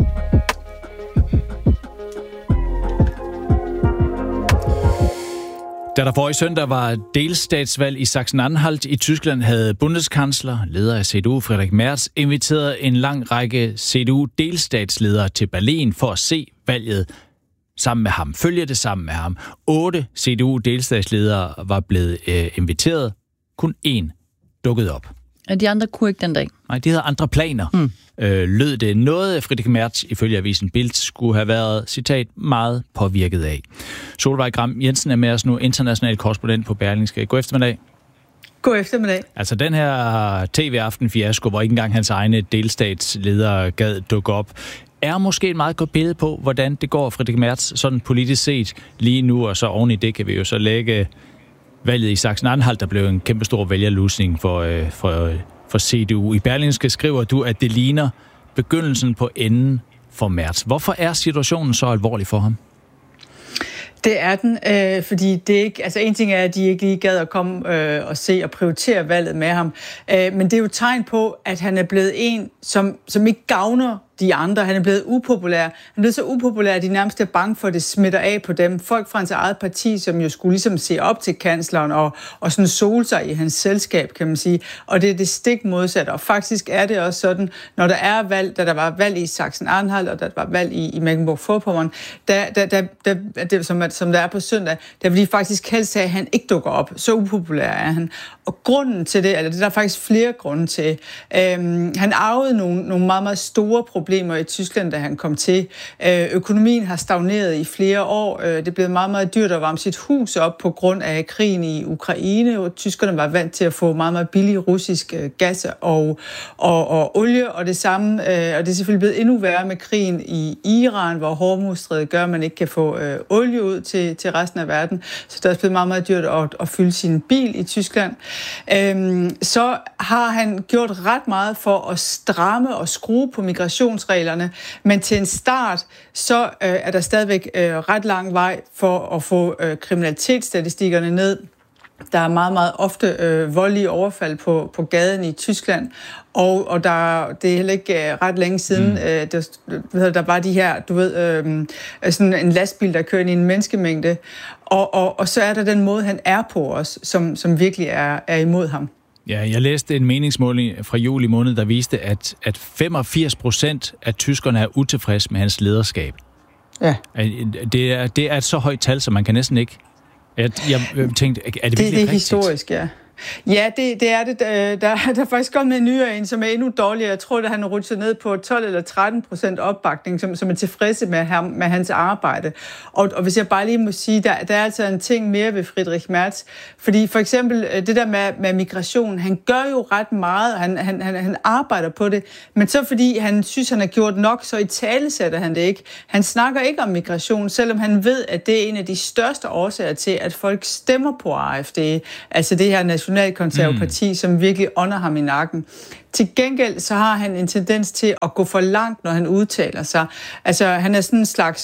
Da der forrige søndag var delstatsvalg i Sachsen-Anhalt i Tyskland, havde Bundeskansler, leder af CDU Friedrich Merz, inviteret en lang række CDU-delstatsledere til Berlin for at se valget sammen med ham. Følge det sammen med ham. 8 CDU-delstatsledere var blevet inviteret. Kun 1 dukkede op. De andre kunne ikke den dag? Nej, de havde andre planer. Lød det noget, Friedrich Merz ifølge avisen Bild skulle have været, citat, meget påvirket af. Solveig Gram Jensen er med os nu, international korrespondent på Berlingske. God eftermiddag. God eftermiddag. Altså den her TV-aften-fiasko, hvor ikke engang hans egne delstatsledere gad dukke op, er måske et meget godt billede på, hvordan det går Friedrich Merz sådan politisk set lige nu, og så oven i det kan vi jo så lægge valget i Sachsen-Anhalt, der blev en kæmpestor vælgerlusning for CDU. I Berlingske skriver du, at det ligner begyndelsen på enden for Merz. Hvorfor er situationen så alvorlig for ham? Det er den, fordi det ikke, altså en ting er, at de ikke lige gad at komme og se og prioritere valget med ham, men det er jo et tegn på, at han er blevet en, som ikke gavner de andre. Han er blevet upopulær. Han er blevet så upopulær, at de nærmest er bange for, at det smitter af på dem. Folk fra hans eget parti, som jo skulle ligesom se op til kansleren og sådan sole sig i hans selskab, kan man sige. Og det er det stik modsatte. Og faktisk er det også sådan, når der er valg, da der var valg i Sachsen-Anhalt, og der var valg i Mecklenburg-Vorpommern, som der er på søndag, der vil de faktisk helst have, at han ikke dukker op. Så upopulær er han. Og grunden til det, eller det er der faktisk flere grunde til. Han arvede nogle meget, meget store problemer i Tyskland, da han kom til. Økonomien har stagneret i flere år. Det er blevet meget, meget dyrt at varme sit hus op på grund af krigen i Ukraine, og tyskerne var vant til at få meget, meget billig russisk gas og olie, og det samme, og det er selvfølgelig blevet endnu værre med krigen i Iran, hvor Hormuzstrædet gør, at man ikke kan få olie ud til resten af verden. Så det er blevet meget, meget dyrt at fylde sin bil i Tyskland. Så har han gjort ret meget for at stramme og skrue på migrationsreglerne, men til en start, så er der stadigvæk ret lang vej for at få kriminalitetsstatistikkerne ned. Der er meget, meget ofte voldelige overfald på gaden i Tyskland, og det er heller ikke ret længe siden, der var de her, sådan en lastbil, der kører ind i en menneskemængde, og så er der den måde, han er på os, som virkelig er imod ham. Ja, jeg læste en meningsmåling fra juli måned, der viste, at 85% af tyskerne er utilfredse med hans lederskab. Ja. Det er et så højt tal, så man kan næsten ikke Jeg tænkte, er det virkelig rigtigt? Det er historisk, ja. Ja, det er det. Der er faktisk kommet en nyere en, som er endnu dårligere. Jeg tror, at han er rutsjet ned på 12 eller 13% opbakning, som er tilfredse med hans arbejde. Og hvis jeg bare lige må sige, der er altså en ting mere ved Friedrich Merz. Fordi for eksempel det der med migration, han gør jo ret meget, og han arbejder på det. Men så fordi han synes, han har gjort nok, så italesætter han det ikke. Han snakker ikke om migration, selvom han ved, at det er en af de største årsager til, at folk stemmer på AfD. Altså det her nationalkonservative parti, som virkelig ånder ham i nakken. Til gengæld så har han en tendens til at gå for langt, når han udtaler sig. Altså han er sådan en slags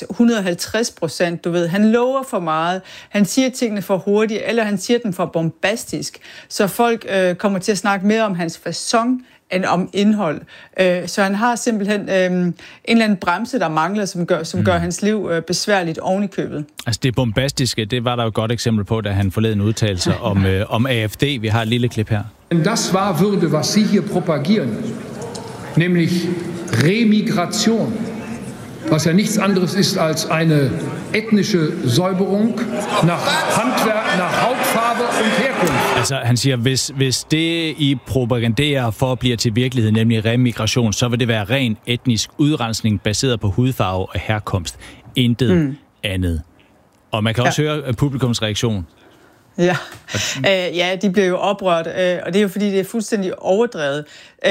150%, du ved. Han lover for meget, han siger tingene for hurtigt, eller han siger dem for bombastisk. Så folk kommer til at snakke mere om hans facon end om indhold. Så han har simpelthen en eller anden bremse, der mangler, som gør hans liv besværligt oven i købet. Altså det bombastiske, det var der jo et godt eksempel på, da han forleden udtalelse om AfD. Vi har et lille klip her. Das würde, was Sie hier propagieren, nämlich Remigration, was ja nichts anderes ist als eine ethnische Säuberung nach Handwerk, nach Hautfarbe und Herkunft. Altså, han siger, hvis det I propaganderer for bliver til virkelighed, nemlig remigration, så vil det være ren etnisk udrensning baseret på hudfarve og herkomst. Intet andet. Og man kan også høre publikums reaktion. Ja. Ja, de bliver jo oprørt, og det er jo fordi, det er fuldstændig overdrevet.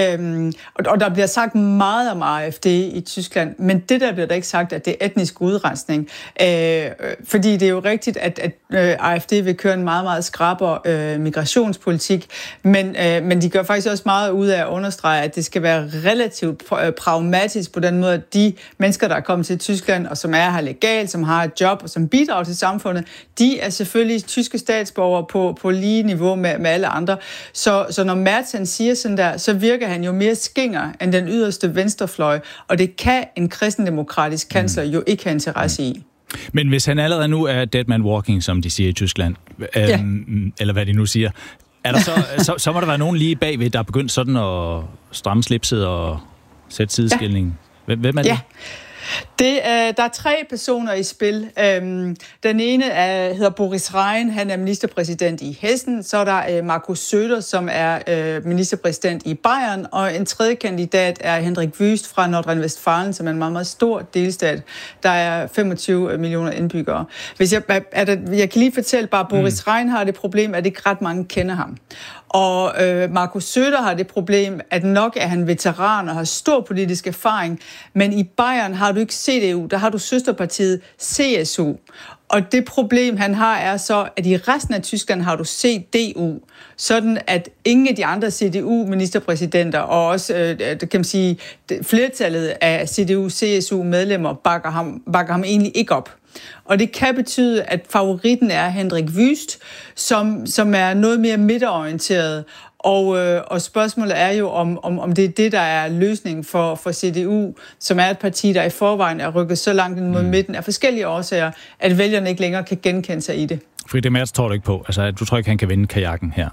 Og der bliver sagt meget om AfD i Tyskland, men det der bliver der ikke sagt, at det er etnisk udrensning. Fordi det er jo rigtigt, at AfD vil køre en meget, meget skrappere migrationspolitik, men de gør faktisk også meget ud af at understrege, at det skal være relativt pragmatisk på den måde, at de mennesker, der er kommet til Tyskland, og som er her legalt, som har et job, og som bidrager til samfundet, de er selvfølgelig tyske statsborgere på lige niveau med alle andre. Så når Merz han siger sådan der, så virker han jo mere skinger end den yderste venstrefløj, og det kan en kristendemokratisk kansler jo ikke have interesse i. Men hvis han allerede nu er dead man walking, som de siger i Tyskland, eller hvad de nu siger, er der så må der være nogen lige bagved, der er begyndt sådan at stramme slipset og sætte sideskilningen. Hvem er det? Ja. Der er 3 personer i spil. Den ene hedder Boris Rhein, han er ministerpræsident i Hessen. Så er der Markus Söder, som er ministerpræsident i Bayern. Og en tredje kandidat er Hendrik Wüst fra Nordrhein-Westfalen, som er en meget, meget stor delstat. Der er 25 millioner indbyggere. Jeg kan lige fortælle bare, Boris Rhein har det problem, at ikke ret mange kender ham. Og Markus Söder har det problem, at nok er han veteran og har stor politisk erfaring, men i Bayern har du ikke CDU, der har du søsterpartiet CSU. Og det problem, han har, er så, at i resten af Tyskland har du CDU, sådan at ingen af de andre CDU-ministerpræsidenter, og også, kan man sige, flertallet af CDU-CSU-medlemmer bakker ham egentlig ikke op. Og det kan betyde, at favoritten er Hendrik Wüst, som er noget mere midterorienteret. Og spørgsmålet er jo, om det er det, der er løsningen for CDU, som er et parti, der i forvejen er rykket så langt ind mod midten af forskellige årsager, at vælgerne ikke længere kan genkende sig i det. Friedrich Merz tror du ikke på? Altså, du tror ikke, han kan vinde kajakken her?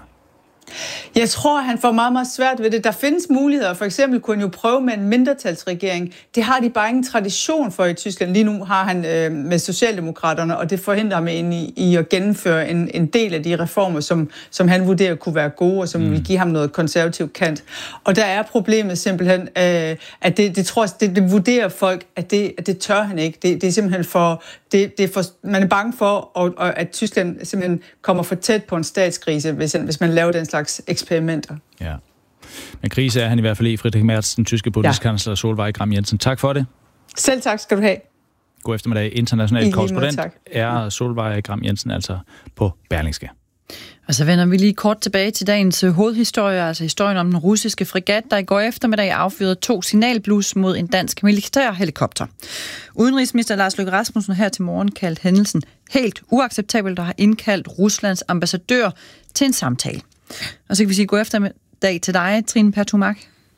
Jeg tror, han får meget, meget svært ved det. Der findes muligheder. For eksempel kunne han jo prøve med en mindretalsregering. Det har de bare ingen tradition for i Tyskland. Lige nu har han med Socialdemokraterne, og det forhindrer ham i at gennemføre en del af de reformer, som han vurderer kunne være gode, og som vil give ham noget konservativt kant. Og der er problemet simpelthen, at det vurderer folk, at det tør han ikke. Det er simpelthen man er bange for, at Tyskland simpelthen kommer for tæt på en statskrise, hvis man laver den slags eksperimenter. Ja. Men krise er han i hvert fald i. Friedrich Merz, den tyske bundeskanzler Solveig Gram Jensen. Tak for det. Selv tak skal du have. God eftermiddag. International korrespondent er Solveig Gram Jensen, altså på Berlingske. Og så vender vi lige kort tilbage til dagens hovedhistorie, altså historien om den russiske fregat, der i går eftermiddag affyrede 2 signalblus mod en dansk militærhelikopter. Udenrigsminister Lars Løkke Rasmussen her til morgen kaldte hændelsen helt uacceptabelt og har indkaldt Ruslands ambassadør til en samtale. Og så kan vi sige god eftermiddag til dig, Trine Pertumak.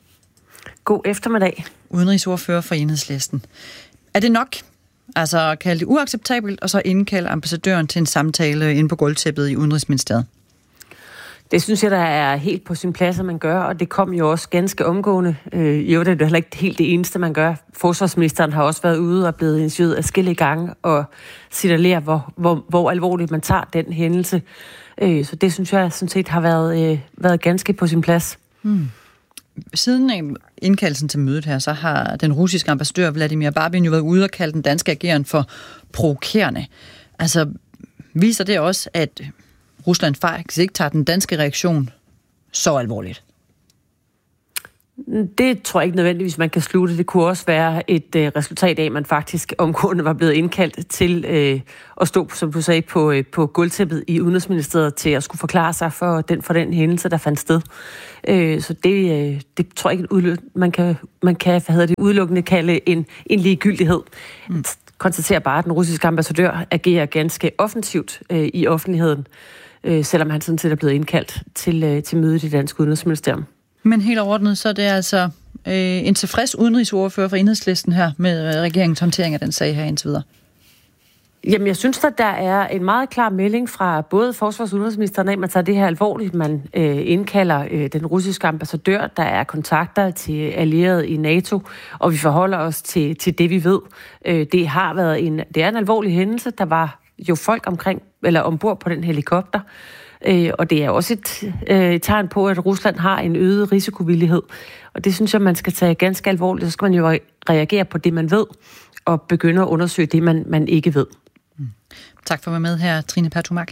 God eftermiddag. Udenrigsordfører for Enhedslisten. Er det nok? Altså kalde det uacceptabelt, og så indkalde ambassadøren til en samtale inde på gulvtæppet i Udenrigsministeriet? Det synes jeg, der er helt på sin plads, at man gør, og det kom jo også ganske omgående. Jo, det er heller ikke helt det eneste, man gør. Forsvarsministeren har også været ude og blevet interviewet adskillige gange og signalerer, hvor alvorligt man tager den hændelse. Så det synes jeg sådan set har været ganske på sin plads. Siden indkaldelsen til mødet her, så har den russiske ambassadør Vladimir Barbin jo været ude og kalde den danske ageren for provokerende. Altså, viser det også, at Rusland faktisk ikke tager den danske reaktion så alvorligt? Det tror jeg ikke nødvendigvis, man kan slutte. Det kunne også være et resultat af, at man faktisk omgående var blevet indkaldt til at stå, som du sagde, på gulvtæppet i Udenrigsministeriet til at skulle forklare sig for den hændelse, der fandt sted. Så det tror jeg ikke, man kan udelukkende kalde en ligegyldighed. Konstaterer bare, at den russiske ambassadør agerer ganske offensivt i offentligheden, selvom han sådan set er blevet indkaldt til mødet i Dansk Udenrigsministerium. Men helt overordnet, så er det altså en tilfreds udenrigsordfører fra Enhedslisten her med regeringens håndtering af den sag her indtil videre. Jamen, jeg synes, at der er en meget klar melding fra både forsvars- og udenrigsministeren af, at man tager det her alvorligt. Man indkalder den russiske ambassadør, der er kontakter til allierede i NATO, og vi forholder os til det, vi ved. Det er en alvorlig hændelse. Der var jo folk ombord på den helikopter, og det er også et tegn på, at Rusland har en øget risikovillighed. Og det synes jeg, man skal tage ganske alvorligt. Så skal man jo reagere på det, man ved, og begynde at undersøge det, man ikke ved. Tak for at være med her, Trine Pertumak.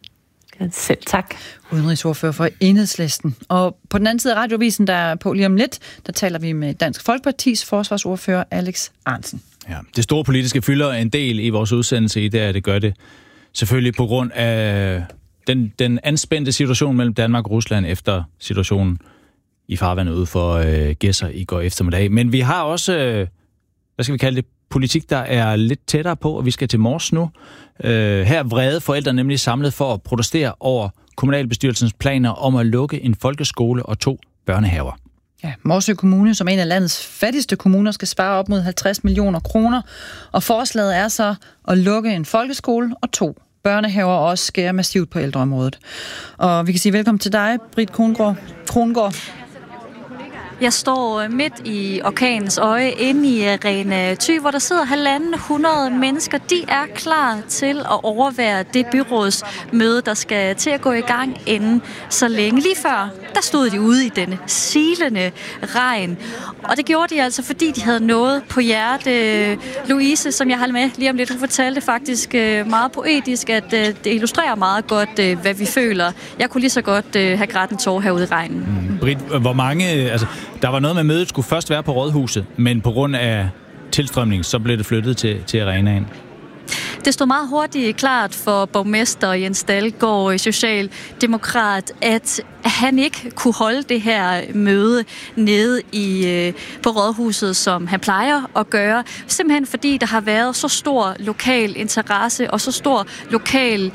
Selv tak. Udenrigsordfører for Enhedslisten. Og på den anden side af Radioavisen, der er på lige om lidt, der taler vi med Dansk Folkepartis forsvarsordfører Alex Ahrendtsen. Ja, det store politiske fylder en del i vores udsendelse i dag, det gør det selvfølgelig på grund af den anspændte situation mellem Danmark og Rusland efter situationen i farvandet ude for Gedser i går eftermiddag. Men vi har også, hvad skal vi kalde det, politik, der er lidt tættere på, og vi skal til Mors nu. Her er vrede forældre nemlig samlet for at protestere over kommunalbestyrelsens planer om at lukke en folkeskole og 2 børnehaver. Ja, Morsø Kommune, som en af landets fattigste kommuner, skal spare op mod 50 millioner kroner, og forslaget er så at lukke en folkeskole og 2 børnehaver og også skære massivt på ældreområdet. Og vi kan sige velkommen til dig, Britt Krongård. Jeg står midt i orkanens øje inde i Arena Thy, hvor der sidder 150 mennesker. De er klar til at overvære det byrådsmøde, der skal til at gå i gang inden så længe. Lige før, der stod de ude i denne silende regn. Og det gjorde de altså, fordi de havde noget på hjerte. Louise, som jeg har med lige om lidt, hun fortalte faktisk meget poetisk, at det illustrerer meget godt, hvad vi føler. Jeg kunne lige så godt have grædt en tår herude i regnen. Britt, hvor mange... der var noget med mødet, skulle først være på Rådhuset, men på grund af tilstrømning, så blev det flyttet til arenaen. Det stod meget hurtigt klart for borgmester Jens Dalgaard, socialdemokrat, at han ikke kunne holde det her møde nede på Rådhuset, som han plejer at gøre. Simpelthen fordi der har været så stor lokal interesse og så stor lokal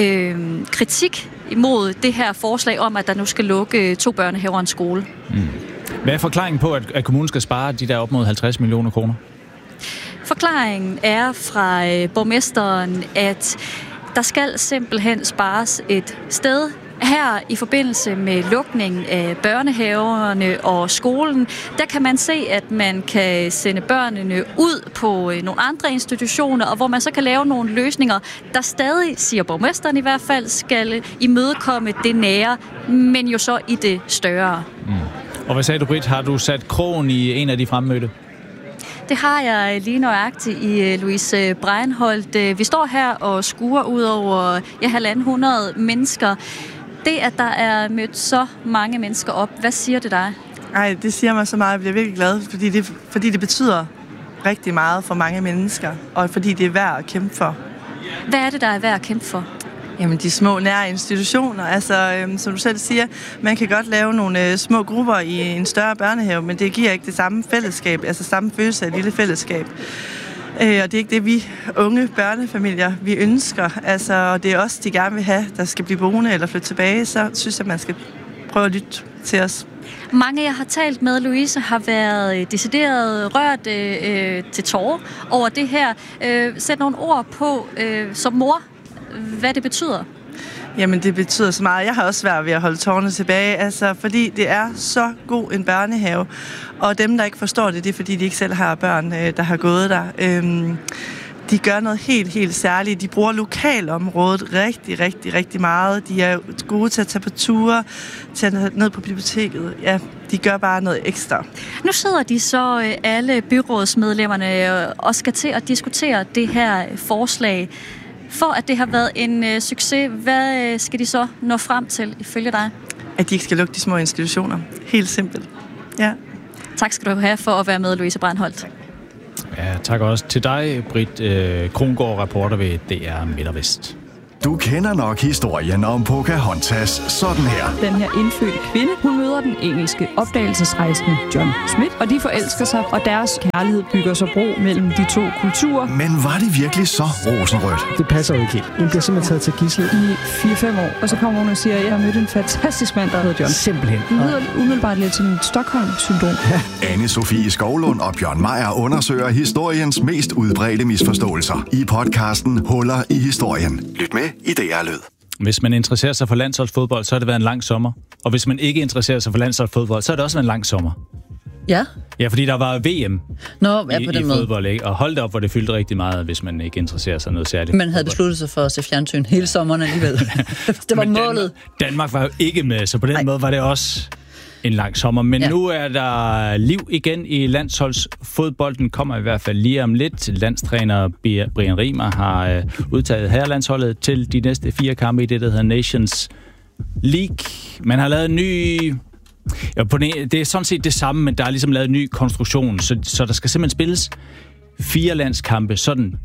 kritik imod det her forslag om, at der nu skal lukke 2 børnehaver og en skole. Hvad er forklaringen på, at kommunen skal spare de der op mod 50 millioner kroner? Forklaringen er fra borgmesteren, at der skal simpelthen spares et sted. Her i forbindelse med lukningen af børnehaverne og skolen, der kan man se, at man kan sende børnene ud på nogle andre institutioner, og hvor man så kan lave nogle løsninger, der stadig, siger borgmesteren i hvert fald, skal imødekomme det nære, men jo så i det større. Og hvad sagde du, Britt? Har du sat krogen i en af de fremmødte? Det har jeg lige nøjagtigt i Louise Breinholt. Vi står her og skuer ud over 150 mennesker. Det, at der er mødt så mange mennesker op, hvad siger det dig? Ej, det siger mig så meget. Jeg bliver virkelig glad, fordi det betyder rigtig meget for mange mennesker, og fordi det er værd at kæmpe for. Hvad er det, der er værd at kæmpe for? Jamen, de små nære institutioner. Altså, som du selv siger, man kan godt lave nogle små grupper i en større børnehave, men det giver ikke det samme fællesskab, altså samme følelse af et lille fællesskab. Og det er ikke det, vi unge børnefamilier, vi ønsker. Altså, og det er også de gerne vil have, der skal blive boende eller flytte tilbage, så synes jeg, man skal prøve at lytte til os. Mange, jeg har talt med, Louise, har været decideret rørt til tårer over det her. Sæt nogle ord på som mor, hvad det betyder. Jamen, det betyder så meget. Jeg har også svært ved at holde tårerne tilbage, altså, fordi det er så god en børnehave. Og dem, der ikke forstår det, det er, fordi de ikke selv har børn, der har gået der. De gør noget helt særligt. De bruger lokalområdet rigtig meget. De er gode til at tage på ture, til at ned på biblioteket. Ja, de gør bare noget ekstra. Nu sidder de så alle byrådsmedlemmerne og skal til at diskutere det her forslag. For at det har været en succes, hvad skal de så nå frem til, ifølge dig? At de ikke skal lukke de små institutioner. Helt simpelt. Ja. Tak skal du have for at være med, Louise Brandholt. Ja, tak også til dig, Britt Krongaard, reporter ved DR Midt og Vest. Du kender nok historien om Pocahontas sådan her. Den her indfødte kvinde, hun møder den engelske opdagelsesrejsende John Smith, og de forelsker sig, og deres kærlighed bygger så bro mellem de to kulturer. Men var det virkelig så rosenrødt? Det passer jo ikke helt. Hun bliver simpelthen taget til gidsel i 4-5 år, og så kommer hun og siger, at jeg har mødt en fantastisk mand, der hedder John. Simpelthen. Det lyder umiddelbart lidt som et Stockholm-syndrom. Ja. Anne-Sophie Skovlund og Bjørn Meier undersøger historiens mest udbredte misforståelser i podcasten Huller i historien. Lyt med i DR Lyd. Hvis man interesserer sig for landsholdsfodbold, så har det været en lang sommer. Og hvis man ikke interesserer sig for landsholdsfodbold, så har det også været en lang sommer. Ja. Ja, fordi der var VM i fodbold, ikke? Og hold det op, hvor det fyldte rigtig meget, hvis man ikke interesserer sig noget særligt. Man havde besluttet sig for at se fjernsyn hele sommeren alligevel. Det var målet. Danmark var jo ikke med, så på den måde var det også en lang sommer. Men nu er der liv igen i landsholdsfodbolden, kommer i hvert fald lige om lidt. Landstræner Brian Riemer har udtaget herrelandsholdet til de næste 4 kampe i det, der hedder Nations League. Man har lavet en ny... Ja, det er sådan set det samme, men der er ligesom lavet en ny konstruktion, så der skal simpelthen spilles 4 landskampe, sådan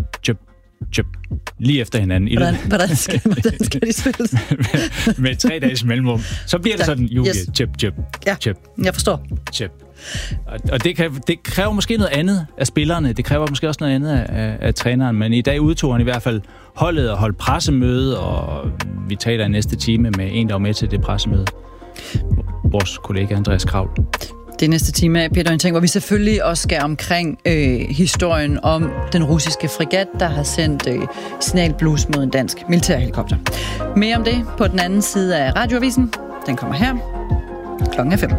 lige efter hinanden. Hvordan skal de spilles? med 3 dages mellemrum. Så bliver det sådan, Julie, chip. Jeg forstår. Chip. Og det kræver måske noget andet af spillerne. Det kræver måske også noget andet af træneren. Men i dag udtog han i hvert fald holdet og holdt pressemøde, og vi taler i næste time med en, der var med til det pressemøde. Vores kollega Andreas Kravl. Det næste time af Peter Orientering, hvor vi selvfølgelig også skal omkring historien om den russiske fregat, der har sendt signalblus mod en dansk militærhelikopter. Mere om det på den anden side af radioavisen. Den kommer her. Klokken er 5.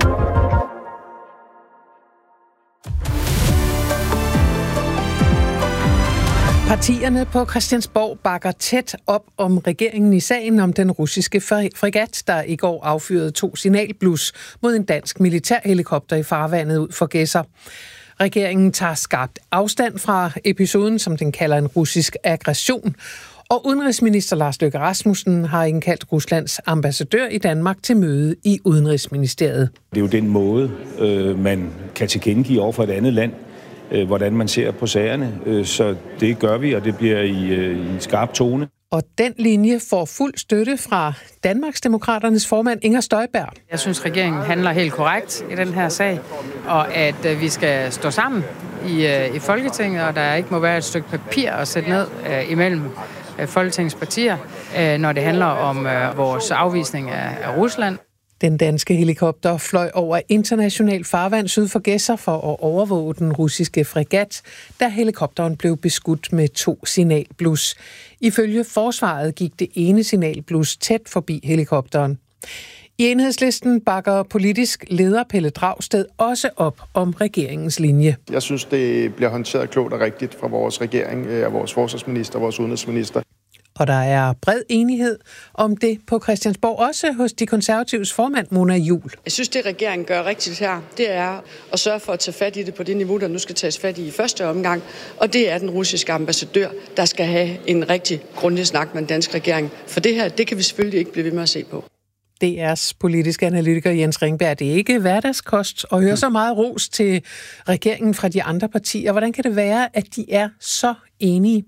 Partierne på Christiansborg bakker tæt op om regeringen i sagen om den russiske fregat, der i går affyrede 2 signalblus mod en dansk militærhelikopter i farvandet ud for Gedser. Regeringen tager skarpt afstand fra episoden, som den kalder en russisk aggression, og udenrigsminister Lars Løkke Rasmussen har indkaldt Ruslands ambassadør i Danmark til møde i Udenrigsministeriet. Det er jo den måde, man kan tilkendegive over for et andet land, hvordan man ser på sagerne. Så det gør vi, og det bliver i en skarp tone. Og den linje får fuld støtte fra Danmarksdemokraternes formand Inger Støjberg. Jeg synes, regeringen handler helt korrekt i den her sag, og at vi skal stå sammen i Folketinget, og der ikke må være et stykke papir at sætte ned imellem Folketingets partier, når det handler om vores afvisning af Rusland. Den danske helikopter fløj over international farvand syd for Gedser for at overvåge den russiske fregat, da helikopteren blev beskudt med 2 signalblus. Ifølge forsvaret gik det ene signalblus tæt forbi helikopteren. I Enhedslisten bakker politisk leder Pelle Dragsted også op om regeringens linje. Jeg synes, det bliver håndteret klogt og rigtigt fra vores regering, af vores forsvarsminister og vores udenrigsminister. Og der er bred enighed om det på Christiansborg, også hos de konservatives formand, Mona Juul. Jeg synes, det regeringen gør rigtigt her, det er at sørge for at tage fat i det på det niveau, der nu skal tages fat i første omgang. Og det er den russiske ambassadør, der skal have en rigtig grundig snak med den danske regering. For det her, det kan vi selvfølgelig ikke blive ved med at se på. DR's politiske analytiker Jens Ringberg, det er ikke hverdagskost at høre så meget ros til regeringen fra de andre partier. Hvordan kan det være, at de er så enige?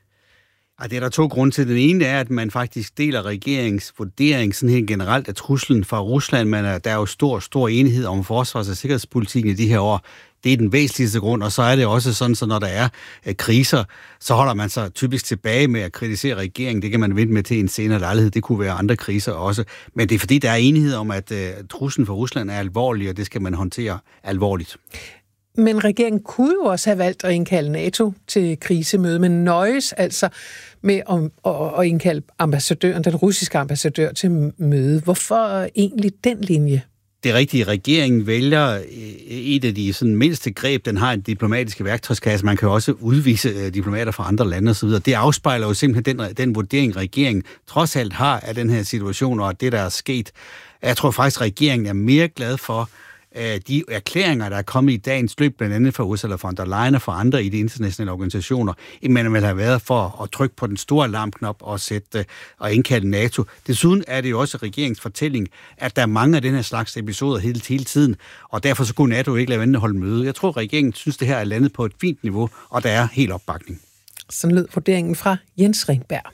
Det er der 2 grunde til. Den ene er, at man faktisk deler regeringens vurdering sådan helt generelt af truslen fra Rusland. Der er jo stor enighed om forsvars- og sikkerhedspolitikken i de her år. Det er den væsentligste grund, og så er det også sådan, så når der er kriser, så holder man sig typisk tilbage med at kritisere regeringen. Det kan man vente med til en senere lejlighed. Det kunne være andre kriser også. Men det er fordi, der er enighed om, at truslen fra Rusland er alvorlig, og det skal man håndtere alvorligt. Men regeringen kunne jo også have valgt at indkalde NATO til krisemøde, men nøjes altså med at indkalde ambassadøren, den russiske ambassadør, til møde. Hvorfor egentlig den linje? Det er rigtigt, regeringen vælger et af de sådan mindste greb, den har en diplomatiske værktøjskasse. Man kan jo også udvise diplomater fra andre lande osv. Det afspejler jo simpelthen den vurdering, regeringen trods alt har af den her situation, og det, der er sket. Jeg tror faktisk, regeringen er mere glad for de erklæringer, der er kommet i dagens løb, blandt andet fra Ursula von der Leyen og fra andre i de internationale organisationer, end man vil have været for at trykke på den store alarmknop og indkalde NATO. Desuden er det jo også regeringens fortælling, at der er mange af den her slags episoder hele tiden, og derfor så kunne NATO ikke lade være med at holde møde. Jeg tror, regeringen synes, det her er landet på et fint niveau, og der er helt opbakning. Sådan lød vurderingen fra Jens Ringberg.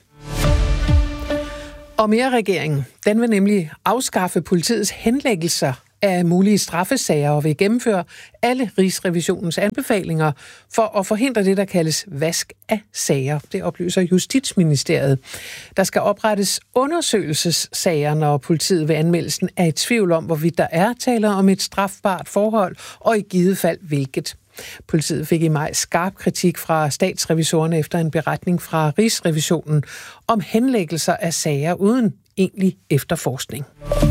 Og mere regeringen. Den vil nemlig afskaffe politiets henlæggelser af mulige straffesager og vil gennemføre alle Rigsrevisionens anbefalinger for at forhindre det, der kaldes vask af sager. Det oplyser Justitsministeriet. Der skal oprettes undersøgelsessager, når politiet ved anmeldelsen er i tvivl om, hvorvidt der er tale om et strafbart forhold, og i givet fald hvilket. Politiet fik i maj skarp kritik fra statsrevisorerne efter en beretning fra Rigsrevisionen om henlæggelser af sager uden egentlig efterforskning.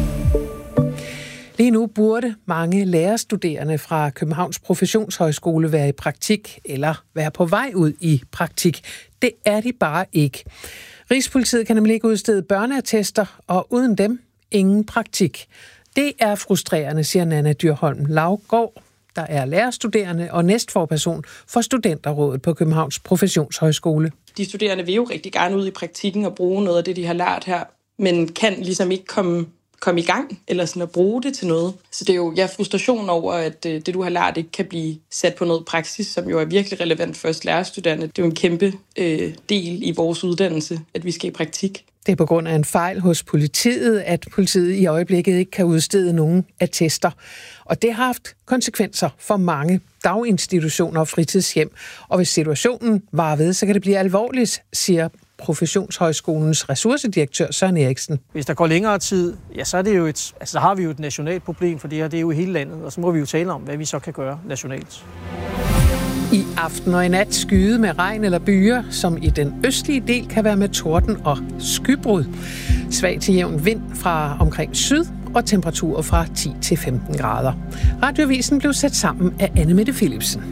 Lige nu burde mange lærerstuderende fra Københavns Professionshøjskole være i praktik eller være på vej ud i praktik. Det er de bare ikke. Rigspolitiet kan nemlig ikke udstede børneattester, og uden dem ingen praktik. Det er frustrerende, siger Nanna Dyrholm Laugård, der er lærerstuderende og næstforperson for Studenterrådet på Københavns Professionshøjskole. De studerende vil jo rigtig gerne ud i praktikken og bruge noget af det, de har lært her, men kan ligesom ikke komme i gang, eller sådan at bruge det til noget. Så det er jo frustration over, at det, du har lært, ikke kan blive sat på noget praksis, som jo er virkelig relevant for os lærerstuderende. Det er jo en kæmpe del i vores uddannelse, at vi skal i praktik. Det er på grund af en fejl hos politiet, at politiet i øjeblikket ikke kan udstede nogen attester. Og det har haft konsekvenser for mange daginstitutioner og fritidshjem. Og hvis situationen varer ved, så kan det blive alvorligt, siger Professionshøjskolens ressourcedirektør Søren Eriksen. Hvis der går længere tid, ja, så er det jo så har vi jo et nationalt problem, for det her det er jo i hele landet, og så må vi jo tale om, hvad vi så kan gøre nationalt. I aften og i nat skyde med regn eller byer, som i den østlige del kan være med torden og skybrud. Svag til jævn vind fra omkring syd og temperaturer fra 10 til 15 grader. Radioavisen blev sat sammen af Anne Mette Philipsen.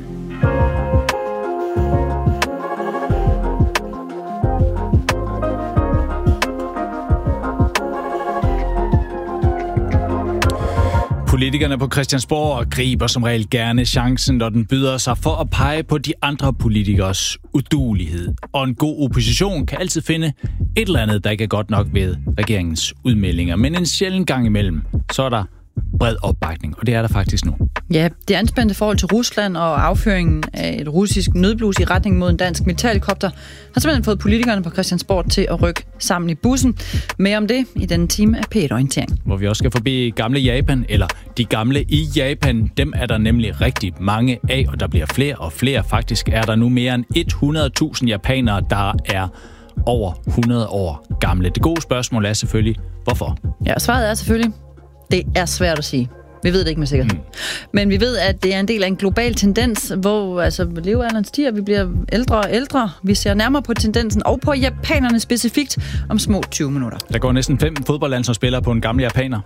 Politikerne på Christiansborg griber som regel gerne chancen, når den byder sig for at pege på de andre politikers uduelighed. Og en god opposition kan altid finde et eller andet, der ikke er godt nok ved regeringens udmeldinger. Men en sjælden gang imellem, så er der bred opbakning, og det er der faktisk nu. Ja, det anspændte forhold til Rusland og afføringen af et russisk nødblus i retning mod en dansk militærhelikopter har simpelthen fået politikerne på Christiansborg til at rykke sammen i bussen. Mere om det i denne time af P1-orientering. Hvor vi også skal forbi gamle Japan, eller de gamle i Japan. Dem er der nemlig rigtig mange af, og der bliver flere og flere. Faktisk er der nu mere end 100.000 japanere, der er over 100 år gamle. Det gode spørgsmål er selvfølgelig, hvorfor? Ja, svaret er selvfølgelig, det er svært at sige. Vi ved det ikke med sikkerhed. Men vi ved, at det er en del af en global tendens, hvor levealderen stiger, vi bliver ældre og ældre. Vi ser nærmere på tendensen, og på japanerne specifikt, om små 20 minutter. Der går næsten 5 fodboldlandsholdsspillere på en gammel japaner.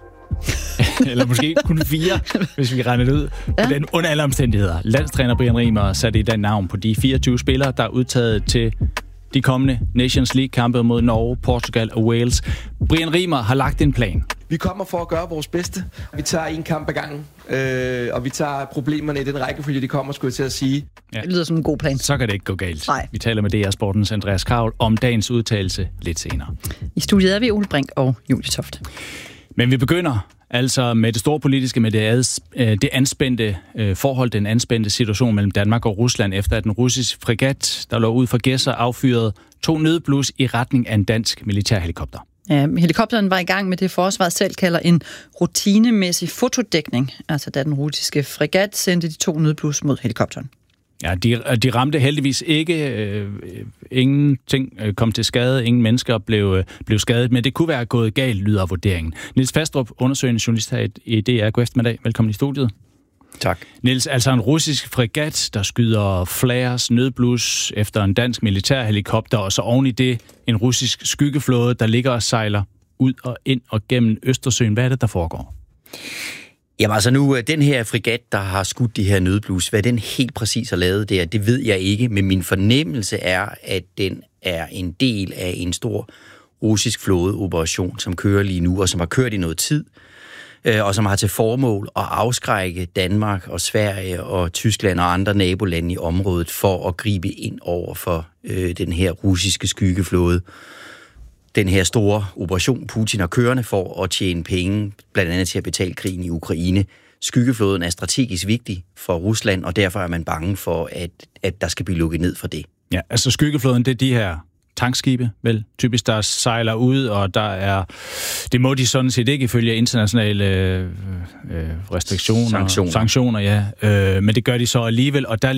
Eller måske kun 4, hvis vi regner det ud. Ja. Den under alle omstændigheder. Landstræner Brian Riemer satte i den navn på de 24 spillere, der er udtaget til de kommende Nations League-kampe mod Norge, Portugal og Wales. Brian Riemer har lagt en plan. Vi kommer for at gøre vores bedste. Vi tager en kamp ad gangen, og vi tager problemerne i den rækkefølge, de kommer, skulle jeg til at sige. Ja. Det lyder som en god plan. Så kan det ikke gå galt. Nej. Vi taler med DR Sportens Andreas Kravl om dagens udtalelse lidt senere. I studiet er vi Ole Brink og Julie Toft. Men vi begynder altså med det store politiske, med det anspændte forhold, den anspændte situation mellem Danmark og Rusland, efter at den russiske fregat, der lå ud for Gedser, affyrede 2 nødblus i retning af en dansk militærhelikopter. Ja, helikopteren var i gang med det, forsvaret selv kalder en rutinemæssig fotodækning, altså da den russiske fregat sendte de 2 nødblus mod helikopteren. Ja, de ramte heldigvis ikke. Ingenting kom til skade. Ingen mennesker blev skadet, men det kunne være gået galt, lyder vurderingen. Niels Fastrup, undersøgende journalist her i DR. God eftermiddag. Velkommen i studiet. Tak. Niels, altså en russisk fregat, der skyder flares nødblus efter en dansk militærhelikopter, og så oven i det en russisk skyggeflåde, der ligger og sejler ud og ind og gennem Østersøen. Hvad er det, der foregår? Jamen altså nu, den her fregat, der har skudt de her nødblus, hvad den helt præcis har lavet der, det ved jeg ikke, men min fornemmelse er, at den er en del af en stor russisk flådeoperation, som kører lige nu, og som har kørt i noget tid, og som har til formål at afskrække Danmark og Sverige og Tyskland og andre nabolande i området for at gribe ind over for den her russiske skyggeflåde. Den her store operation, Putin har kørende for at tjene penge, blandt andet til at betale krigen i Ukraine. Skyggeflåden er strategisk vigtig for Rusland, og derfor er man bange for, at der skal blive lukket ned for det. Ja, altså skyggeflåden, det er de her tankskibe, vel? Typisk, der sejler ud, og der er... Det må de sådan set ikke ifølge internationale restriktioner. Sanktioner, ja. Men det gør de så alligevel, og der